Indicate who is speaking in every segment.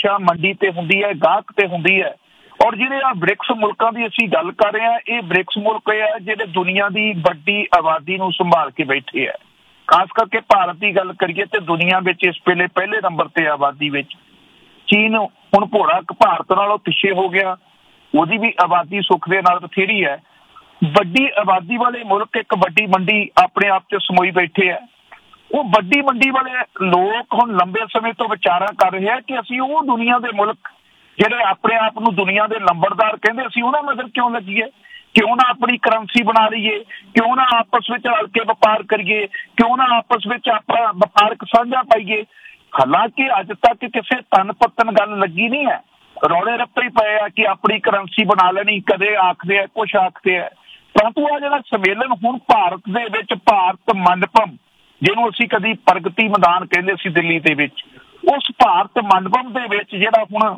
Speaker 1: ਹਮੇਸ਼ਾ ਮੰਡੀ ਤੇ ਹੁੰਦੀ ਹੈ, ਗਾਹਕ ਤੇ ਹੁੰਦੀ ਹੈ। ਔਰ ਜਿਹੜੇ ਆ ਬ੍ਰਿਕਸ ਮੁਲਕਾਂ ਦੀ ਅਸੀਂ ਗੱਲ ਕਰ ਰਹੇ ਹਾਂ, ਇਹ ਬ੍ਰਿਕਸ ਮੁਲਕ ਇਹ ਹੈ ਜਿਹੜੇ ਦੁਨੀਆ ਦੀ ਵੱਡੀ ਆਬਾਦੀ ਨੂੰ ਸੰਭਾਲ ਕੇ ਬੈਠੇ ਹੈ। ਖਾਸ ਕਰਕੇ ਭਾਰਤ ਦੀ ਗੱਲ ਕਰੀਏ ਤੇ ਦੁਨੀਆ ਵਿੱਚ ਇਸ ਵੇਲੇ ਪਹਿਲੇ ਨੰਬਰ ਤੇ ਆਬਾਦੀ ਵਿੱਚ। ਚੀਨ ਹੁਣ ਭੋਲਾ ਭਾਰਤ ਨਾਲੋਂ ਪਿੱਛੇ ਹੋ ਗਿਆ, ਉਹਦੀ ਵੀ ਆਬਾਦੀ ਸੁੱਖ ਦੇ ਨਾਲ ਬਥੇਰੀ ਹੈ। ਵੱਡੀ ਆਬਾਦੀ ਵਾਲੇ ਮੁਲਕ ਇੱਕ ਵੱਡੀ ਮੰਡੀ ਆਪਣੇ ਆਪ 'ਚ ਸਮੋਈ ਬੈਠੇ ਹੈ। ਉਹ ਵੱਡੀ ਮੰਡੀ ਵਾਲੇ ਲੋਕ ਹੁਣ ਲੰਬੇ ਸਮੇਂ ਤੋਂ ਵਿਚਾਰਾਂ ਕਰ ਰਹੇ ਆ ਕਿ ਅਸੀਂ ਉਹ ਦੁਨੀਆ ਦੇ ਮੁਲਕ ਜਿਹੜੇ ਆਪਣੇ ਆਪ ਨੂੰ ਦੁਨੀਆ ਦੇ ਲੰਬੜਦਾਰ ਕਹਿੰਦੇ, ਅਸੀਂ ਉਹਨਾਂ ਮਗਰ ਕਿਉਂ ਲੱਗੀਏ? ਕਿਉਂ ਨਾ ਆਪਣੀ ਕਰੰਸੀ ਬਣਾ ਲਈਏ? ਕਿਉਂ ਨਾ ਆਪਸ ਵਿੱਚ ਰਲ ਕੇ ਵਪਾਰ ਕਰੀਏ? ਕਿਉਂ ਨਾ ਆਪਸ ਵਿੱਚ ਆਪਣਾ ਵਪਾਰਕ ਸਾਂਝਾ ਪਾਈਏ? ਹਾਲਾਂਕਿ ਅੱਜ ਤੱਕ ਕਿਸੇ ਤਨ ਪੱਤਨ ਗੱਲ ਲੱਗੀ ਨਹੀਂ ਹੈ। ਰੌਲੇ ਰੱਪੇ ਹੀ ਪਏ ਆ ਕਿ ਆਪਣੀ ਕਰੰਸੀ ਬਣਾ ਲੈਣੀ, ਕਦੇ ਆਖਦੇ ਆ ਕੁਛ ਆਖਦੇ ਆ। ਪਰੰਤੂ ਆ ਜਿਹੜਾ ਸੰਮੇਲਨ ਹੁਣ ਭਾਰਤ ਦੇ ਵਿੱਚ, ਭਾਰਤ ਮੰਡਪਮ ਜਿਹਨੂੰ ਅਸੀਂ ਕਦੀ ਪ੍ਰਗਤੀ ਮੈਦਾਨ ਕਹਿੰਦੇ ਸੀ ਦਿੱਲੀ ਦੇ ਵਿੱਚ, ਉਸ ਭਾਰਤ ਮੰਡਪਮ ਦੇ ਵਿੱਚ ਜਿਹੜਾ ਹੁਣ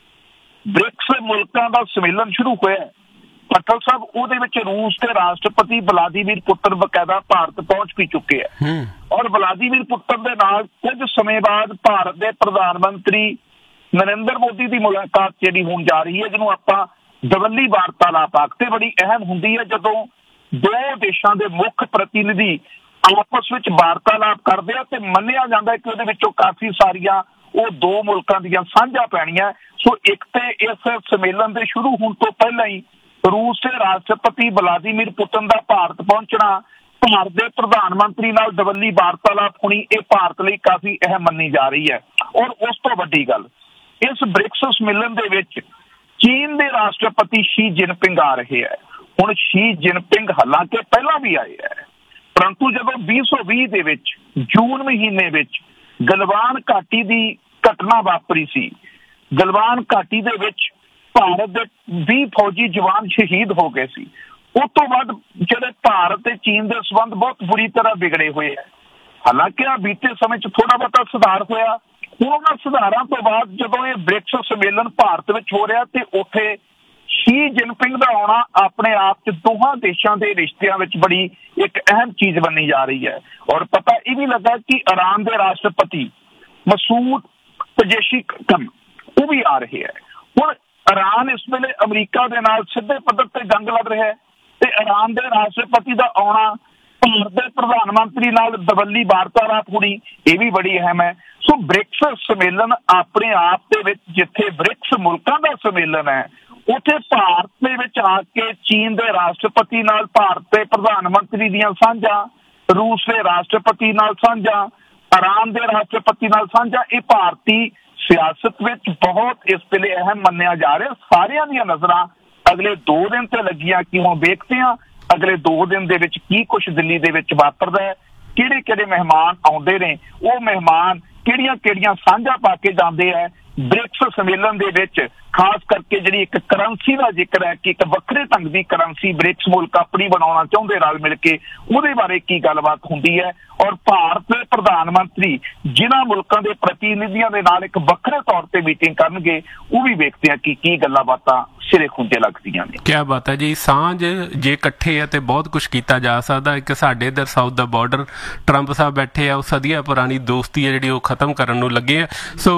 Speaker 1: ਬ੍ਰਿਕਸ ਮੁਲਕਾਂ ਦਾ ਸੰਮੇਲਨ ਸ਼ੁਰੂ ਹੋਇਆ ਪਟਲ ਸਾਹਿਬ, ਉਹਦੇ ਵਿੱਚ ਰੂਸ ਦੇ ਰਾਸ਼ਟਰਪਤੀ ਵਲਾਦੀਮੀਰ ਪੁਤਿਨ ਬਕਾਇਦਾ ਭਾਰਤ ਪਹੁੰਚ ਵੀ ਚੁੱਕੇ ਆ। ਔਰ ਵਲਾਦੀਮੀਰ ਪੁਤਿਨ ਦੇ ਨਾਲ ਕੁਝ ਸਮੇਂ ਬਾਅਦ ਭਾਰਤ ਦੇ ਪ੍ਰਧਾਨ ਮੰਤਰੀ ਨਰਿੰਦਰ ਮੋਦੀ ਦੀ ਮੁਲਾਕਾਤ ਜਿਹੜੀ ਹੋਣ ਜਾ ਰਹੀ ਹੈ, ਜਿਹਨੂੰ ਆਪਾਂ ਦਵੱਲੀ ਵਾਰਤਾਲਾਪ ਆਖਦੇ। ਬੜੀ ਅਹਿਮ ਹੁੰਦੀ ਹੈ ਜਦੋਂ ਦੋ ਦੇਸ਼ਾਂ ਦੇ ਮੁੱਖ ਪ੍ਰਤੀਨਿਧੀ ਆਪਸ ਵਿੱਚ ਵਾਰਤਾਲਾਪ ਕਰਦੇ ਆ ਤੇ ਮੰਨਿਆ ਜਾਂਦਾ ਕਿ ਉਹਦੇ ਵਿੱਚੋਂ ਕਾਫੀ ਸਾਰੀਆਂ ਉਹ ਦੋ ਮੁਲਕਾਂ ਦੀਆਂ ਸਾਂਝਾ ਪੈਣੀਆਂ। ਸੋ ਇੱਕ ਤੇ ਇਸ ਸੰਮੇਲਨ ਦੇ ਸ਼ੁਰੂ ਹੋਣ ਤੋਂ ਪਹਿਲਾਂ ਹੀ ਰੂਸ ਦੇ ਰਾਸ਼ਟਰਪਤੀ ਵਲਾਦੀਮੀਰ ਪੁਤਿਨ ਦਾ ਭਾਰਤ ਪਹੁੰਚਣਾ, ਭਾਰਤ ਦੇ ਪ੍ਰਧਾਨ ਮੰਤਰੀ ਨਾਲ ਦਵੱਲੀ ਵਾਰਤਾਲਾਪ ਹੋਣੀ, ਇਹ ਭਾਰਤ ਲਈ ਕਾਫੀ ਅਹਿਮ ਮੰਨੀ ਜਾ ਰਹੀ ਹੈ। ਔਰ ਉਸ ਤੋਂ ਵੱਡੀ ਗੱਲ, ਇਸ ਬ੍ਰਿਕਸ ਸੰਮੇਲਨ ਦੇ ਵਿੱਚ ਚੀਨ ਦੇ ਰਾਸ਼ਟਰਪਤੀ ਸ਼ੀ ਜਿਨਪਿੰਗ ਆ ਰਹੇ ਹੈ। ਹੁਣ ਸ਼ੀ ਜਿਨਪਿੰਗ ਹਾਲਾਂਕਿ ਪਹਿਲਾਂ ਵੀ ਆਏ ਹੈ, ਪਰੰਤੂ ਜਦੋਂ 2020 ਦੇ ਵਿੱਚ ਜੂਨ ਮਹੀਨੇ ਵਿੱਚ ਗਲਵਾਨ ਘਾਟੀ ਦੀ ਘਟਨਾ ਵਾਪਰੀ ਸੀ, ਗਲਵਾਨ ਘਾਟੀ ਦੇ ਵਿੱਚ ਭਾਰਤ ਦੇ 20 ਫੌਜੀ ਜਵਾਨ ਸ਼ਹੀਦ ਹੋ ਗਏ ਸੀ। ਉਸ ਤੋਂ ਬਾਅਦ ਜਿਹੜੇ ਭਾਰਤ ਤੇ ਚੀਨ ਦੇ ਸੰਬੰਧ ਬਹੁਤ ਬੁਰੀ ਤਰ੍ਹਾਂ ਵਿਗੜੇ ਹੋਏ ਹੈ। ਹਾਲਾਂਕਿ ਆ ਬੀਤੇ ਸਮੇਂ 'ਚ ਥੋੜਾ ਬਹੁਤਾ ਸੁਧਾਰ ਹੋਇਆ। ਹੁਣ ਉਹਨਾਂ ਸੁਧਾਰਾਂ ਤੋਂ ਬਾਅਦ ਜਦੋਂ ਇਹ ਬ੍ਰਿਕਸ ਸੰਮੇਲਨ ਭਾਰਤ ਵਿੱਚ ਹੋ ਰਿਹਾ ਤੇ ਉੱਥੇ ਸ਼ੀ ਜਿਨਪਿੰਗ ਦਾ ਆਉਣਾ ਆਪਣੇ ਆਪ 'ਚ ਦੋਹਾਂ ਦੇਸ਼ਾਂ ਦੇ ਰਿਸ਼ਤਿਆਂ ਵਿੱਚ ਬੜੀ ਇੱਕ ਅਹਿਮ ਚੀਜ਼ ਬਣੀ ਜਾ ਰਹੀ ਹੈ। ਔਰ ਪਤਾ ਇਹ ਵੀ ਲੱਗਾ ਕਿ ਇਰਾਨ ਦੇ ਰਾਸ਼ਟਰਪਤੀ ਮਸੂਦ ਪਜੇਸ਼ਕਿਆਨ ਉਹ ਵੀ ਆ ਰਹੇ ਹੈ। ਹੁਣ ਇਰਾਨ ਇਸ ਵੇਲੇ ਅਮਰੀਕਾ ਦੇ ਨਾਲ ਸਿੱਧੇ ਪੱਧਰ ਤੇ ਜੰਗ ਲੜ ਰਿਹਾ ਹੈ ਤੇ ਇਰਾਨ ਦੇ ਰਾਸ਼ਟਰਪਤੀ ਦਾ ਆਉਣਾ, ਭਾਰਤ ਦੇ ਪ੍ਰਧਾਨ ਮੰਤਰੀ ਨਾਲ ਦਵੱਲੀ ਵਾਰਤਾਲਾਪ ਹੋਣੀ, ਇਹ ਵੀ ਬੜੀ ਅਹਿਮ ਹੈ। ਸੋ ਬ੍ਰਿਕਸ ਸੰਮੇਲਨ ਆਪਣੇ ਆਪ ਦੇ ਵਿੱਚ, ਜਿੱਥੇ ਬ੍ਰਿਕਸ ਮੁਲਕਾਂ ਦਾ ਸੰਮੇਲਨ ਹੈ, ਉੱਥੇ ਭਾਰਤ ਦੇ ਵਿੱਚ ਆ ਕੇ ਚੀਨ ਦੇ ਰਾਸ਼ਟਰਪਤੀ ਨਾਲ ਭਾਰਤ ਦੇ ਪ੍ਰਧਾਨ ਮੰਤਰੀ ਦੀਆਂ ਸਾਂਝਾਂ, ਰੂਸ ਦੇ ਰਾਸ਼ਟਰਪਤੀ ਨਾਲ ਸਾਂਝਾਂ, ਇਰਾਨ ਦੇ ਰਾਸ਼ਟਰਪਤੀ ਨਾਲ ਸਾਂਝਾਂ, ਇਹ ਭਾਰਤੀ ਸਿਆਸਤ ਵਿੱਚ ਬਹੁਤ ਇਸ ਵੇਲੇ ਅਹਿਮ ਮੰਨਿਆ ਜਾ ਰਿਹਾ। ਸਾਰਿਆਂ ਦੀਆਂ ਨਜ਼ਰਾਂ ਅਗਲੇ 2 ਦਿਨ ਤੇ ਲੱਗੀਆਂ ਕਿ ਹੁਣ ਵੇਖਦੇ ਹਾਂ ਅਗਲੇ 2 ਦਿਨ ਦੇ ਵਿੱਚ ਕੀ ਕੁਛ ਦਿੱਲੀ ਦੇ ਵਿੱਚ ਵਾਪਰਦਾ ਹੈ, ਕਿਹੜੇ ਕਿਹੜੇ ਮਹਿਮਾਨ ਆਉਂਦੇ ਨੇ, ਉਹ ਮਹਿਮਾਨ ਕਿਹੜੀਆਂ ਕਿਹੜੀਆਂ ਸਾਂਝਾਂ ਪਾ ਕੇ ਜਾਂਦੇ ਹੈ। ਬ੍ਰਿਕਸ ਸੰਮੇਲਨ ਦੇ ਵਿੱਚ ਖਾਸ ਕਰਕੇ ਜਿਹੜੀ ਇੱਕ ਕਰੰਸੀ ਦਾ ਜ਼ਿਕਰ ਹੈ ਕਿ ਇੱਕ ਵੱਖਰੇ ਢੰਗ ਦੀ ਕਰੰਸੀ ਬ੍ਰਿਕਸ ਮੁਲਕ ਆਪਣੀ ਬਣਾਉਣਾ ਚਾਹੁੰਦੇ ਰਲ ਮਿਲ ਕੇ, ਉਹਦੇ ਬਾਰੇ ਕੀ ਗੱਲਬਾਤ ਹੁੰਦੀ ਹੈ। ਔਰ ਭਾਰਤ ਦੇ ਪ੍ਰਧਾਨ ਮੰਤਰੀ ਜਿਨ੍ਹਾਂ ਮੁਲਕਾਂ ਦੇ ਪ੍ਰਤੀਨਿਧੀਆਂ ਦੇ ਨਾਲ ਇੱਕ ਵੱਖਰੇ ਤੌਰ ਤੇ ਮੀਟਿੰਗ ਕਰਨਗੇ, ਉਹ ਵੀ ਵੇਖਦੇ ਆ ਕਿ ਕੀ ਗੱਲਾਂ ਬਾਤਾਂ ਸਿਰੇ ਖੁੰਝੇ ਲੱਗਦੀਆਂ ਨੇ।
Speaker 2: ਕਿਆ ਬਾਤ ਹੈ ਜੀ। ਸਾਂਝ ਜੇ ਇਕੱਠੇ ਆ ਤੇ ਬਹੁਤ ਕੁਛ ਕੀਤਾ ਜਾ ਸਕਦਾ। ਇੱਕ ਸਾਡੇ ਇੱਧਰ ਸਾਊਥ ਦਾ ਬਾਰਡਰ ਟਰੰਪ ਸਾਹਿਬ ਬੈਠੇ ਆ, ਉਹ ਸਦੀਆਂ ਪੁਰਾਣੀ ਦੋਸਤੀ ਹੈ ਜਿਹੜੀ ਉਹ ਖਤਮ ਕਰਨ ਨੂੰ ਲੱਗੇ ਆ। ਸੋ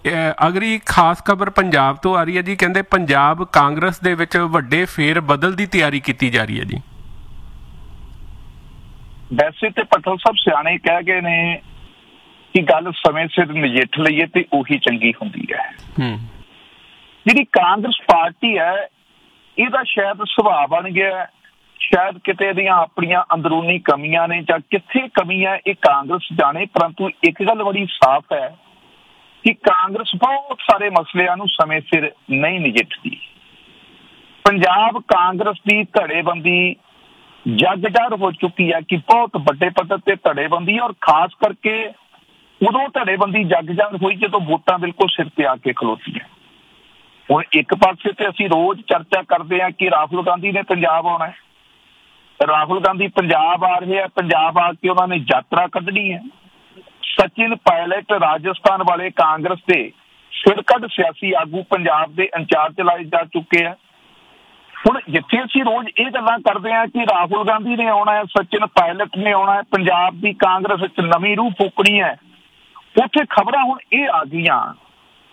Speaker 2: ਅਗਲੀ ਖਾਸ ਖਬਰ ਪੰਜਾਬ ਤੋਂ ਆ ਰਹੀ ਹੈ ਜੀ। ਕਹਿੰਦੇ ਪੰਜਾਬ ਕਾਂਗਰਸ ਦੇ ਵਿੱਚ ਵੱਡੇ ਫੇਰ ਬਦਲ ਦੀ ਤਿਆਰੀ ਕੀਤੀ ਜਾ ਰਹੀ ਹੈ ਜੀ।
Speaker 1: ਵੈਸੇ ਤੇ ਪਟਲ ਸਾਹਿਬ ਸਿਆਣੇ ਕਹਿ ਗਏ ਨੇ ਕਿ ਗੱਲ ਸਮੇਂ ਸਿਰ ਨਜਿੱਠ ਲਈਏ ਤੇ ਉਹੀ ਚੰਗੀ ਹੁੰਦੀ ਹੈ। ਜਿਹੜੀ ਕਾਂਗਰਸ ਪਾਰਟੀ ਹੈ, ਇਹਦਾ ਸ਼ਾਇਦ ਸੁਭਾਅ ਬਣ ਗਿਆ, ਸ਼ਾਇਦ ਕਿਤੇ ਦੀਆਂ ਆਪਣੀਆਂ ਅੰਦਰੂਨੀ ਕਮੀਆਂ ਨੇ ਜਾਂ ਕਿੱਥੇ ਕਮੀ ਹੈ ਇਹ ਕਾਂਗਰਸ ਜਾਣੇ। ਪਰੰਤੂ ਇੱਕ ਗੱਲ ਬੜੀ ਸਾਫ਼ ਹੈ ਕਿ ਕਾਂਗਰਸ ਬਹੁਤ ਸਾਰੇ ਮਸਲਿਆਂ ਨੂੰ ਸਮੇਂ ਸਿਰ ਨਹੀਂ ਨਜਿੱਠਦੀ। ਪੰਜਾਬ ਕਾਂਗਰਸ ਦੀ ਧੜੇਬੰਦੀ ਜੱਗ-ਜਾਹਰ ਹੋ ਚੁੱਕੀ ਹੈ ਕਿ ਬਹੁਤ ਵੱਡੇ ਪੱਧਰ ਤੇ ਧੜੇਬੰਦੀ, ਔਰ ਖਾਸ ਕਰਕੇ ਉਦੋਂ ਧੜੇਬੰਦੀ ਜੱਗ-ਜਾਹਰ ਹੋਈ ਜਦੋਂ ਵੋਟਾਂ ਬਿਲਕੁਲ ਸਿਰ ਤੇ ਆ ਕੇ ਖਲੋਤੀਆਂ। ਹੁਣ ਇੱਕ ਪਾਸੇ ਤੇ ਅਸੀਂ ਰੋਜ਼ ਚਰਚਾ ਕਰਦੇ ਹਾਂ ਕਿ ਰਾਹੁਲ ਗਾਂਧੀ ਨੇ ਪੰਜਾਬ ਆਉਣਾ ਹੈ, ਰਾਹੁਲ ਗਾਂਧੀ ਪੰਜਾਬ ਆ ਰਹੇ ਆ, ਪੰਜਾਬ ਆ ਕੇ ਉਹਨਾਂ ਨੇ ਯਾਤਰਾ ਕੱਢਣੀ ਹੈ। ਸਚਿਨ ਪਾਇਲਟ ਰਾਜਸਥਾਨ ਵਾਲੇ ਕਾਂਗਰਸ ਦੇ ਸਿਰਕੱਢ ਸਿਆਸੀ ਆਗੂ ਪੰਜਾਬ ਦੇ ਇੰਚਾਰਜ ਲਾਏ ਜਾ ਚੁੱਕੇ ਆ। ਹੁਣ ਜਿੱਥੇ ਅਸੀਂ ਰੋਜ਼ ਇਹ ਗੱਲਾਂ ਕਰਦੇ ਹਾਂ ਕਿ ਰਾਹੁਲ ਗਾਂਧੀ ਨੇ ਆਉਣਾ ਹੈ, ਸਚਿਨ ਪਾਇਲਟ ਨੇ ਆਉਣਾ ਹੈ, ਪੰਜਾਬ ਦੀ ਕਾਂਗਰਸ ਵਿੱਚ ਨਵੀਂ ਰੂਹ ਫੂਕਣੀ ਹੈ, ਉੱਥੇ ਖਬਰਾਂ ਹੁਣ ਇਹ ਆ ਗਈਆਂ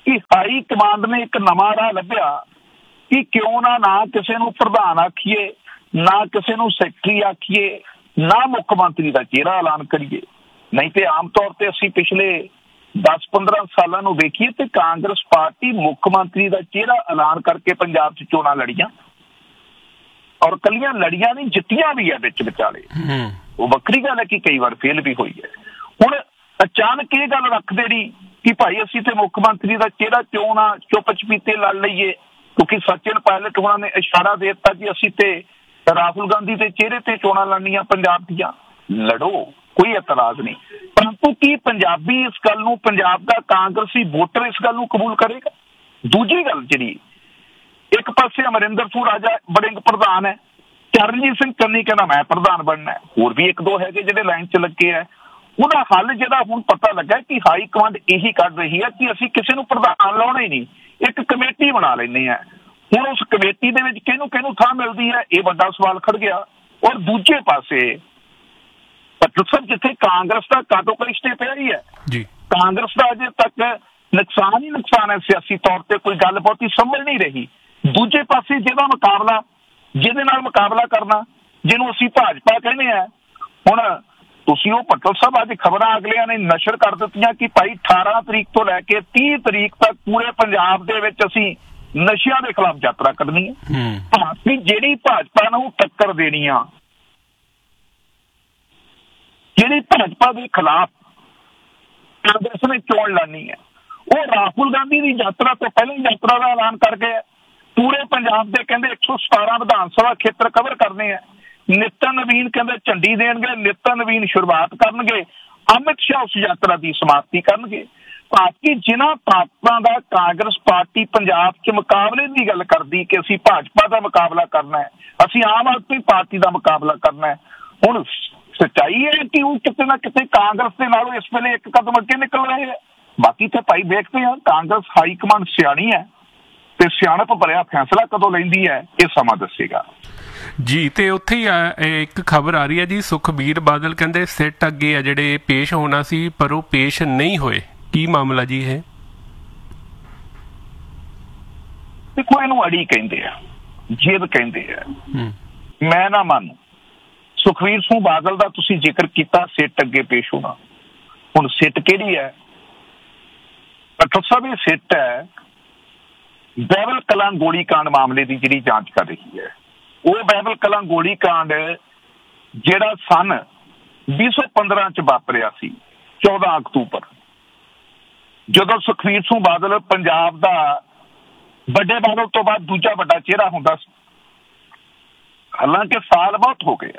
Speaker 1: ਕਿ ਹਾਈ ਕਮਾਂਡ ਨੇ ਇੱਕ ਨਵਾਂ ਰਾਹ ਲੱਭਿਆ ਕਿ ਕਿਉਂ ਨਾ ਕਿਸੇ ਨੂੰ ਪ੍ਰਧਾਨ ਆਖੀਏ, ਨਾ ਕਿਸੇ ਨੂੰ ਸੈਕਟਰੀ ਆਖੀਏ, ਨਾ ਮੁੱਖ ਮੰਤਰੀ ਦਾ ਚਿਹਰਾ ਐਲਾਨ ਕਰੀਏ। ਨਹੀਂ ਤੇ ਆਮ ਤੌਰ ਤੇ ਅਸੀਂ ਪਿਛਲੇ 10-15 ਸਾਲਾਂ ਨੂੰ ਵੇਖੀਏ ਤੇ ਕਾਂਗਰਸ ਪਾਰਟੀ ਮੁੱਖ ਮੰਤਰੀ ਦਾ ਚਿਹਰਾ ਐਲਾਨ ਕਰਕੇ ਪੰਜਾਬ 'ਚ ਚੋਣਾਂ ਲੜੀਆਂ, ਔਰ ਕੱਲੀਆਂ ਲੜੀਆਂ ਨਹੀਂ, ਜਿੱਤੀਆਂ ਵੀ ਹੈ ਵਿੱਚ ਵਿਚਾਲੇ। ਉਹ ਵੱਖਰੀ ਗੱਲ ਹੈ ਕਿ ਕਈ ਵਾਰ ਫੇਲ ਵੀ ਹੋਈ ਹੈ। ਹੁਣ ਅਚਾਨਕ ਇਹ ਗੱਲ ਰੱਖਦੇ ਨਹੀਂ ਕਿ ਭਾਈ ਅਸੀਂ ਤੇ ਮੁੱਖ ਮੰਤਰੀ ਦਾ ਚਿਹਰਾ ਕਿਉਂ ਨਾ ਚੁੱਪ ਚਪੀਤੇ ਲੜ ਲਈਏ, ਕਿਉਂਕਿ ਸਚਿਨ ਪਾਇਲਟ ਹੋਣਾ ਨੇ ਇਸ਼ਾਰਾ ਦੇ ਦਿੱਤਾ ਕਿ ਅਸੀਂ ਤੇ ਰਾਹੁਲ ਗਾਂਧੀ ਦੇ ਚਿਹਰੇ ਤੇ ਚੋਣਾਂ ਲੜਨੀਆਂ ਪੰਜਾਬ ਦੀਆਂ, ਲੜੋ, ਕੋਈ ਇਤਰਾਜ਼ ਨਹੀਂ। ਪਰੰਤੂ ਕੀ ਪੰਜਾਬੀ ਇਸ ਗੱਲ ਨੂੰ, ਪੰਜਾਬ ਦਾ ਕਾਂਗਰਸੀ ਵੋਟਰ ਇਸ ਗੱਲ ਨੂੰ ਕਬੂਲ ਕਰੇਗਾ? ਦੂਜੀ ਗੱਲ ਜਿਹੜੀ, ਇੱਕ ਪਾਸੇ ਅਮਰਿੰਦਰ ਸਿੰਘ ਰਾਜਾ ਵੜਿੰਗ ਪ੍ਰਧਾਨ ਹੈ, ਚਰਨਜੀਤ ਸਿੰਘ ਚੰਨੀ ਕਹਿੰਦਾ ਮੈਂ ਪ੍ਰਧਾਨ ਬਣਨਾ, ਹੋਰ ਵੀ ਇੱਕ ਦੋ ਹੈਗੇ ਜਿਹੜੇ ਲਾਈਨ 'ਚ ਲੱਗੇ ਹੈ। ਉਹਦਾ ਹੱਲ ਜਿਹੜਾ ਹੁਣ ਪਤਾ ਲੱਗਾ ਕਿ ਹਾਈ ਕਮਾਂਡ ਇਹੀ ਕੱਢ ਰਹੀ ਹੈ ਕਿ ਅਸੀਂ ਕਿਸੇ ਨੂੰ ਪ੍ਰਧਾਨ ਲਾਉਣਾ ਹੀ ਨਹੀਂ, ਇੱਕ ਕਮੇਟੀ ਬਣਾ ਲੈਂਦੇ ਹਾਂ। ਹੁਣ ਉਸ ਕਮੇਟੀ ਦੇ ਵਿੱਚ ਕਿਹਨੂੰ ਥਾਂ ਮਿਲਦੀ ਹੈ, ਇਹ ਵੱਡਾ ਸਵਾਲ ਖੜ ਗਿਆ। ਔਰ ਦੂਜੇ ਪਾਸੇ ਜਿੱਥੇ ਕਾਂਗਰਸ ਦਾ ਕਾਟੋ ਕਰਿਸ਼ਤੇ ਪਿਆ ਹੀ ਹੈ, ਕਾਂਗਰਸ ਦਾ ਅਜੇ ਤੱਕ ਨੁਕਸਾਨ ਹੀ ਨੁਕਸਾਨ ਹੈ, ਸਿਆਸੀ ਤੌਰ ਤੇ ਕੋਈ ਗੱਲ ਬਹੁਤੀ ਸਮਝ ਨਹੀਂ ਰਹੀ। ਦੂਜੇ ਪਾਸੇ ਜਿਹਦਾ ਮੁਕਾਬਲਾ, ਜਿਹਦੇ ਨਾਲ ਮੁਕਾਬਲਾ ਕਰਨਾ, ਜਿਹਨੂੰ ਅਸੀਂ ਭਾਜਪਾ ਕਹਿੰਦੇ ਆ, ਹੁਣ ਤੁਸੀਂ ਉਹ ਭੱਟਲ ਸਾਹਿਬ ਅੱਜ ਖਬਰਾਂ ਅਗਲਿਆਂ ਨੇ ਨਸ਼ਰ ਕਰ ਦਿੱਤੀਆਂ ਕਿ ਭਾਈ 18 ਤਰੀਕ ਤੋਂ ਲੈ ਕੇ 30 ਤਰੀਕ ਤੱਕ ਪੂਰੇ ਪੰਜਾਬ ਦੇ ਵਿੱਚ ਅਸੀਂ ਨਸ਼ਿਆਂ ਦੇ ਖਿਲਾਫ ਯਾਤਰਾ ਕਰਨੀ ਹੈ। ਭਾਰਤੀ ਜਿਹੜੀ ਭਾਜਪਾ ਨੂੰ ਟੱਕਰ ਦੇਣੀ ਆ, ਜਿਹੜੀ ਭਾਜਪਾ ਦੇ ਖਿਲਾਫ ਕਾਂਗਰਸ ਨੇ ਚੋਣ ਲੜਨੀ ਹੈ, ਉਹ ਰਾਹੁਲ ਗਾਂਧੀ ਦੀ ਯਾਤਰਾ ਤੋਂ ਪਹਿਲਾਂ ਯਾਤਰਾ ਦਾ ਐਲਾਨ ਕਰ ਗਏ। ਪੂਰੇ ਪੰਜਾਬ ਦੇ ਕਹਿੰਦੇ 117 ਵਿਧਾਨ ਸਭਾ ਖੇਤਰ ਕਵਰ ਕਰਨੇ ਆ। ਨਿਤਨ ਨਵੀਨ ਕਹਿੰਦੇ ਝੰਡੀ ਦੇਣਗੇ, ਨਿਤਨ ਨਵੀਨ ਸ਼ੁਰੂਆਤ ਕਰਨਗੇ, ਅਮਿਤ ਸ਼ਾਹ ਉਸ ਯਾਤਰਾ ਦੀ ਸਮਾਪਤੀ ਕਰਨਗੇ। ਭਾਰਤੀ ਜਿਨ੍ਹਾਂ ਤਾਕਤਾਂ ਦਾ ਕਾਂਗਰਸ ਪਾਰਟੀ ਪੰਜਾਬ 'ਚ ਮੁਕਾਬਲੇ ਦੀ ਗੱਲ ਕਰਦੀ ਕਿ ਅਸੀਂ ਭਾਜਪਾ ਦਾ ਮੁਕਾਬਲਾ ਕਰਨਾ ਹੈ, ਅਸੀਂ ਆਮ ਆਦਮੀ ਪਾਰਟੀ ਦਾ ਮੁਕਾਬਲਾ ਕਰਨਾ ਹੈ, ਹੁਣ ਸੱਚਾਈ ਹੈ ਕਿ ਉਹ ਕਿਤੇ ਨਾ ਕਿਤੇ ਕਾਂਗਰਸ ਦੇ ਨਾਲੋਂ ਇਸ ਵੇਲੇ ਇੱਕ ਕਦਮ ਅੱਗੇ ਨਿਕਲ ਰਹੇ ਹੈ। ਬਾਕੀ ਤਾਂ ਭਾਈ ਵੇਖਦੇ ਹਾਂ, ਕਾਂਗਰਸ ਹਾਈ ਕਮਾਂਡ ਸਿਆਣੀ ਹੈ ਤੇ ਸਿਆਣਪ ਭਰਿਆ ਫੈਸਲਾ ਕਦੋਂ ਲੈਂਦੀ ਹੈ ਇਹ ਸਮਾਂ ਦੱਸੇਗਾ
Speaker 2: ਜੀ। ਤੇ ਉੱਥੇ ਹੀ ਇੱਕ ਖਬਰ ਆ ਰਹੀ ਹੈ ਜੀ, ਸੁਖਬੀਰ ਬਾਦਲ ਕਹਿੰਦੇ ਸਿੱਟ ਅੱਗੇ ਆ ਜਿਹੜੇ ਪੇਸ਼ ਹੋਣਾ ਸੀ ਪਰ ਉਹ ਪੇਸ਼ ਨਹੀਂ ਹੋਏ, ਕੀ ਮਾਮਲਾ ਜੀ ਇਹ?
Speaker 1: ਦੇਖੋ, ਇਹਨੂੰ ਅੜੀ ਕਹਿੰਦੇ ਆ, ਜਿੱਦ ਕਹਿੰਦੇ ਆ, ਮੈਂ ਨਾ ਮੰਨ। ਸੁਖਬੀਰ ਸਿੰਘ ਬਾਦਲ ਦਾ ਤੁਸੀਂ ਜ਼ਿਕਰ ਕੀਤਾ, ਸਿੱਟ ਅੱਗੇ ਪੇਸ਼ ਹੋਣਾ। ਹੁਣ ਸਿੱਟ ਕਿਹੜੀ ਹੈ? ਡਾਕਟਰ ਸਾਹਿਬ, ਇਹ ਸਿੱਟ ਹੈ ਬਹਿਬਲ ਕਲਾਂ ਗੋਲੀ ਕਾਂਡ ਮਾਮਲੇ ਦੀ ਜਿਹੜੀ ਜਾਂਚ ਕਰ ਰਹੀ ਹੈ। ਉਹ ਬਹਿਬਲ ਕਲਾਂ ਗੋਲੀ ਕਾਂਡ ਜਿਹੜਾ ਸਨ 2015 ਚ ਵਾਪਰਿਆ ਸੀ, 14 ਅਕਤੂਬਰ, ਜਦੋਂ ਸੁਖਬੀਰ ਸਿੰਘ ਬਾਦਲ ਪੰਜਾਬ ਦਾ ਵੱਡੇ ਬਾਦਲ ਤੋਂ ਬਾਅਦ ਦੂਜਾ ਵੱਡਾ ਚਿਹਰਾ ਹੁੰਦਾ ਸੀ। ਹਾਲਾਂਕਿ ਸਾਲ ਬਹੁਤ ਹੋ ਗਏ।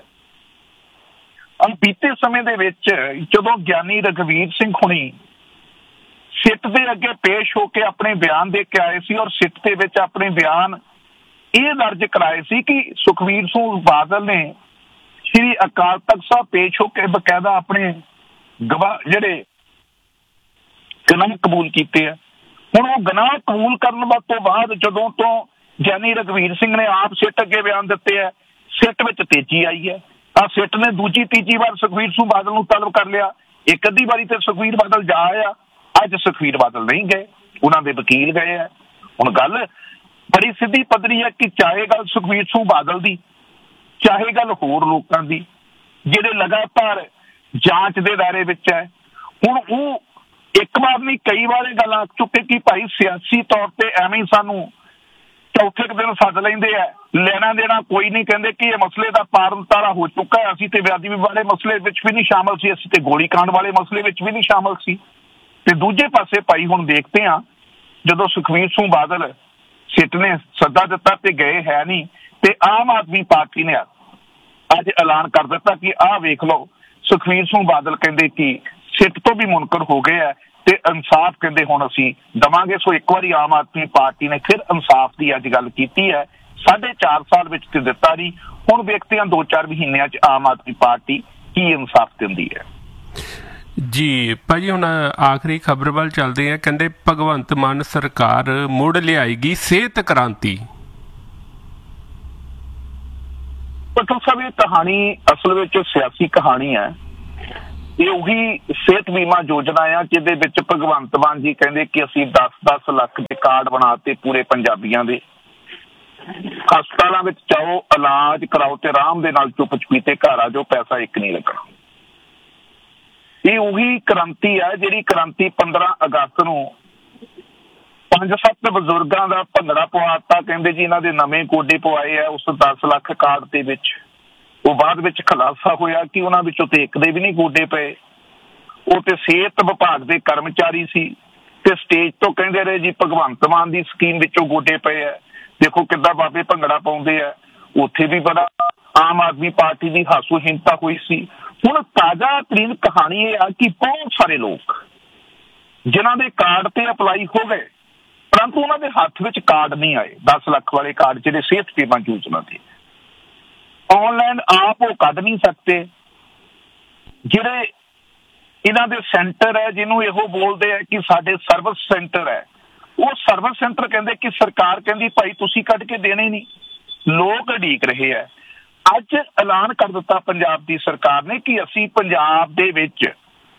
Speaker 1: ਬੀਤੇ ਸਮੇਂ ਦੇ ਵਿੱਚ ਜਦੋਂ ਗਿਆਨੀ ਰਘਵੀਰ ਸਿੰਘ ਹੁਣੀ ਸਿੱਟ ਦੇ ਅੱਗੇ ਪੇਸ਼ ਹੋ ਕੇ ਆਪਣੇ ਬਿਆਨ ਦੇ ਕੇ ਆਏ ਸੀ, ਔਰ ਸਿੱਟ ਦੇ ਵਿੱਚ ਆਪਣੇ ਬਿਆਨ ਇਹ ਦਰਜ ਕਰਾਏ ਸੀ ਕਿ ਸੁਖਬੀਰ ਸਿੰਘ ਬਾਦਲ ਨੇ ਸ਼੍ਰੀ ਅਕਾਲ ਤਖਤ ਸਾਹਿਬ ਪੇਸ਼ ਹੋ ਕੇ ਬਕਾਇਦਾ ਆਪਣੇ ਗਵਾਹ ਜਿਹੜੇ ਗੁਨਾਹ ਕਬੂਲ ਕੀਤੇ ਆ। ਹੁਣ ਉਹ ਗੁਨਾਹ ਕਬੂਲ ਕਰਨ ਤੋਂ ਬਾਅਦ ਜਦੋਂ ਤੋਂ ਗਿਆਨੀ ਰਘਵੀਰ ਸਿੰਘ ਨੇ ਆਪ ਸਿੱਟ ਅੱਗੇ ਬਿਆਨ ਦਿੱਤੇ ਆ, ਸਿੱਟ ਵਿੱਚ ਤੇਜ਼ੀ ਆਈ ਹੈ। ਆ ਸਿੱਟ ਨੇ ਦੂਜੀ ਤੀਜੀ ਵਾਰ ਸੁਖਬੀਰ ਸਿੰਘ ਬਾਦਲ ਨੂੰ ਤਲਬ ਕਰ ਲਿਆ। ਇੱਕ ਅੱਧੀ ਵਾਰੀ ਤੇ ਸੁਖਬੀਰ ਬਾਦਲ ਜਾ ਆਇਆ, ਅੱਜ ਸੁਖਬੀਰ ਬਾਦਲ ਨਹੀਂ ਗਏ, ਉਹਨਾਂ ਦੇ ਵਕੀਲ ਗਏ ਆ। ਹੁਣ ਗੱਲ ਬੜੀ ਸਿੱਧੀ ਪੱਧਰੀ ਹੈ ਕਿ ਚਾਹੇ ਗੱਲ ਸੁਖਬੀਰ ਸਿੰਘ ਬਾਦਲ ਦੀ, ਚਾਹੇ ਗੱਲ ਹੋਰ ਲੋਕਾਂ ਦੀ ਜਿਹੜੇ ਲਗਾਤਾਰ ਜਾਂਚ ਦੇ ਦਾਇਰੇ ਵਿੱਚ ਹੈ। ਹੁਣ ਉਹ ਇੱਕ ਵਾਰ ਨਹੀਂ ਕਈ ਵਾਰ ਇਹ ਗੱਲ ਆਖ ਚੁੱਕੇ ਕਿ ਭਾਈ ਸਿਆਸੀ ਤੌਰ ਤੇ ਐਵੇਂ ਸਾਨੂੰ ਚੌਥੇ ਦਿਨ ਸੱਦ ਲੈਂਦੇ ਆ, ਲੈਣਾ ਦੇਣਾ ਕੋਈ ਨਹੀਂ, ਕਹਿੰਦੇ ਕਿ ਇਹ ਮਸਲੇ ਦਾ ਪਾਰਮਤਾਰਾ ਹੋ ਚੁੱਕਾ ਹੈ। ਅਸੀਂ ਤੇ ਵਿਆਦੀ ਵਾਲੇ ਮਸਲੇ ਵਿੱਚ ਵੀ ਨਹੀਂ ਸ਼ਾਮਲ ਸੀ, ਅਸੀਂ ਤੇ ਗੋਲੀ ਕਾਂਡ ਵਾਲੇ ਮਸਲੇ ਵਿੱਚ ਵੀ ਨਹੀਂ ਸ਼ਾਮਲ ਸੀ। ਤੇ ਦੂਜੇ ਪਾਸੇ ਭਾਈ ਹੁਣ ਦੇਖਦੇ ਹਾਂ, ਜਦੋਂ ਸੁਖਬੀਰ ਸਿੰਘ ਬਾਦਲ ਸਿੱਟ ਨੇ ਸੱਦਾ ਦਿੱਤਾ ਤੇ ਗਏ ਹੈ ਨਹੀਂ, ਤੇ ਆਮ ਆਦਮੀ ਪਾਰਟੀ ਨੇ ਅੱਜ ਐਲਾਨ ਕਰ ਦਿੱਤਾ ਕਿ ਆਹ ਵੇਖ ਲਓ, ਸੁਖਬੀਰ ਸਿੰਘ ਬਾਦਲ ਕਹਿੰਦੇ ਕਿ ਸਿੱਟ ਤੋਂ ਵੀ ਮੁਨਕਰ ਹੋ ਗਏ ਹੈ ਤੇ ਇਨਸਾਫ ਕਹਿੰਦੇ ਹੁਣ ਅਸੀਂ ਦੇਵਾਂਗੇ। ਸੋ ਇੱਕ ਵਾਰੀ ਆਮ ਆਦਮੀ ਪਾਰਟੀ ਨੇ ਫਿਰ ਇਨਸਾਫ ਦੀ ਅੱਜ ਗੱਲ ਕੀਤੀ ਹੈ। 4.5 ਸਾਲ ਵਿੱਚ ਤੇ ਦਿੱਤਾ ਨਹੀਂ, ਹੁਣ ਵੇਖਦੇ ਹਾਂ 2-4 ਮਹੀਨਿਆਂ ਚ ਆਮ ਆਦਮੀ ਪਾਰਟੀ ਕੀ ਇਨਸਾਫ ਦਿੰਦੀ ਹੈ
Speaker 2: ਜੀ। ਭਾਜੀ ਹੁਣ ਆਖਰੀ ਖਬਰ ਵੱਲ ਚੱਲਦੇ ਆ, ਕਹਿੰਦੇ ਭਗਵੰਤ ਮਾਨ ਸਰਕਾਰ ਮੁੜ ਲਿਆਏਗੀ ਸਿਹਤ ਕ੍ਰਾਂਤੀ।
Speaker 1: ਪਟਲ ਸਾਹਿਬ, ਇਹ ਕਹਾਣੀ ਅਸਲ ਵਿੱਚ ਸਿਆਸੀ ਕਹਾਣੀ ਹੈ। ਇਹ ਉਹੀ ਸਿਹਤ ਬੀਮਾ ਯੋਜਨਾ ਆ ਜਿਹਦੇ ਵਿੱਚ ਭਗਵੰਤ ਮਾਨ ਜੀ ਕਹਿੰਦੇ ਕਿ ਅਸੀਂ 10-10 ਲੱਖ ਦੇ ਕਾਰਡ ਬਣਾਤੇ ਪੂਰੇ ਪੰਜਾਬੀਆਂ ਦੇ। ਹਸਪਤਾਲਾਂ ਵਿੱਚ ਜਾਓ, ਇਲਾਜ ਕਰਾਓ ਤੇ ਆਰਾਮ ਦੇ ਨਾਲ ਚੁੱਪ ਚੁਪੀਤੇ ਘਰ ਆ ਜਾਓ, ਪੈਸਾ ਇੱਕ ਨਹੀਂ ਲੱਗਣਾ। ਇਹ ਉਹੀ ਕ੍ਰਾਂਤੀ ਹੈ ਜਿਹੜੀ ਕ੍ਰਾਂਤੀ 15 ਅਗਸਤ ਨੂੰ 5-7 ਬਜ਼ੁਰਗਾਂ ਦਾ ਭੰਗੜਾ ਪਵਾਤਾ, ਕਹਿੰਦੇ ਜੀ ਇਹਨਾਂ ਦੇ ਨਵੇਂ ਗੋਡੇ ਪਵਾਏ ਆ ਉਸ 10 ਲੱਖ ਕਾਰਡ ਦੇ ਵਿੱਚ। ਉਹ ਬਾਅਦ ਵਿੱਚ ਖੁਲਾਸਾ ਹੋਇਆ ਕਿ ਉਹਨਾਂ ਵਿੱਚੋਂ ਤੇ ਇੱਕ ਦੇ ਵੀ ਨਹੀਂ ਗੋਡੇ ਪਏ, ਉਹ ਤੇ ਸਿਹਤ ਵਿਭਾਗ ਦੇ ਕਰਮਚਾਰੀ ਸੀ ਤੇ ਸਟੇਜ ਤੋਂ ਕਹਿੰਦੇ ਰਹੇ ਜੀ ਭਗਵੰਤ ਮਾਨ ਦੀ ਸਕੀਮ ਵਿੱਚੋਂ ਗੋਡੇ ਪਏ ਆ। ਦੇਖੋ ਕਿੱਦਾਂ ਬਾਬੇ ਭੰਗੜਾ ਪਾਉਂਦੇ ਆ। ਉੱਥੇ ਵੀ ਬੜਾ ਆਮ ਆਦਮੀ ਪਾਰਟੀ ਦੀ ਹਾਸੋਹੀਣਤਾ ਹੋਈ ਸੀ। ਹੁਣ ਤਾਜ਼ਾ ਤਰੀਨ ਕਹਾਣੀ ਇਹ ਆ ਕਿ ਬਹੁਤ ਸਾਰੇ ਲੋਕ ਜਿਨ੍ਹਾਂ ਦੇ ਕਾਰਡ ਤੇ ਅਪਲਾਈ ਹੋ ਗਏ ਪਰੰਤੂ ਉਹਨਾਂ ਦੇ ਹੱਥ ਵਿੱਚ ਕਾਰਡ ਨਹੀਂ ਆਏ, 10 ਲੱਖ ਵਾਲੇ ਕਾਰਡ ਜਿਹੜੇ ਸਿਹਤ ਬੀਮਾ ਯੋਜਨਾ ਦੇ ऑनलाइन आप वो कढ़ नहीं सकते। ਜਿਹੜੇ ਇਹਨਾਂ ਦੇ ਸੈਂਟਰ ਹੈ ਜਿਹਨੂੰ ਇਹੋ ਬੋਲਦੇ ਆ ਕਿ ਸਾਡੇ ਸਰਵਿਸ ਸੈਂਟਰ ਹੈ, ਉਹ ਸਰਵਿਸ ਸੈਂਟਰ ਕਹਿੰਦੇ ਕਿ ਸਰਕਾਰ ਕਹਿੰਦੀ ਭਾਈ ਤੁਸੀਂ ਕੱਢ ਕੇ ਦੇਣੇ ਨਹੀਂ, ਲੋਕ ਉਡੀਕ ਰਹੇ ਆ। ਅੱਜ ਐਲਾਨ ਕਰ ਦਿੱਤਾ ਪੰਜਾਬ ਦੀ ਸਰਕਾਰ ਨੇ ਕਿ ਅਸੀਂ ਪੰਜਾਬ ਦੇ ਵਿੱਚ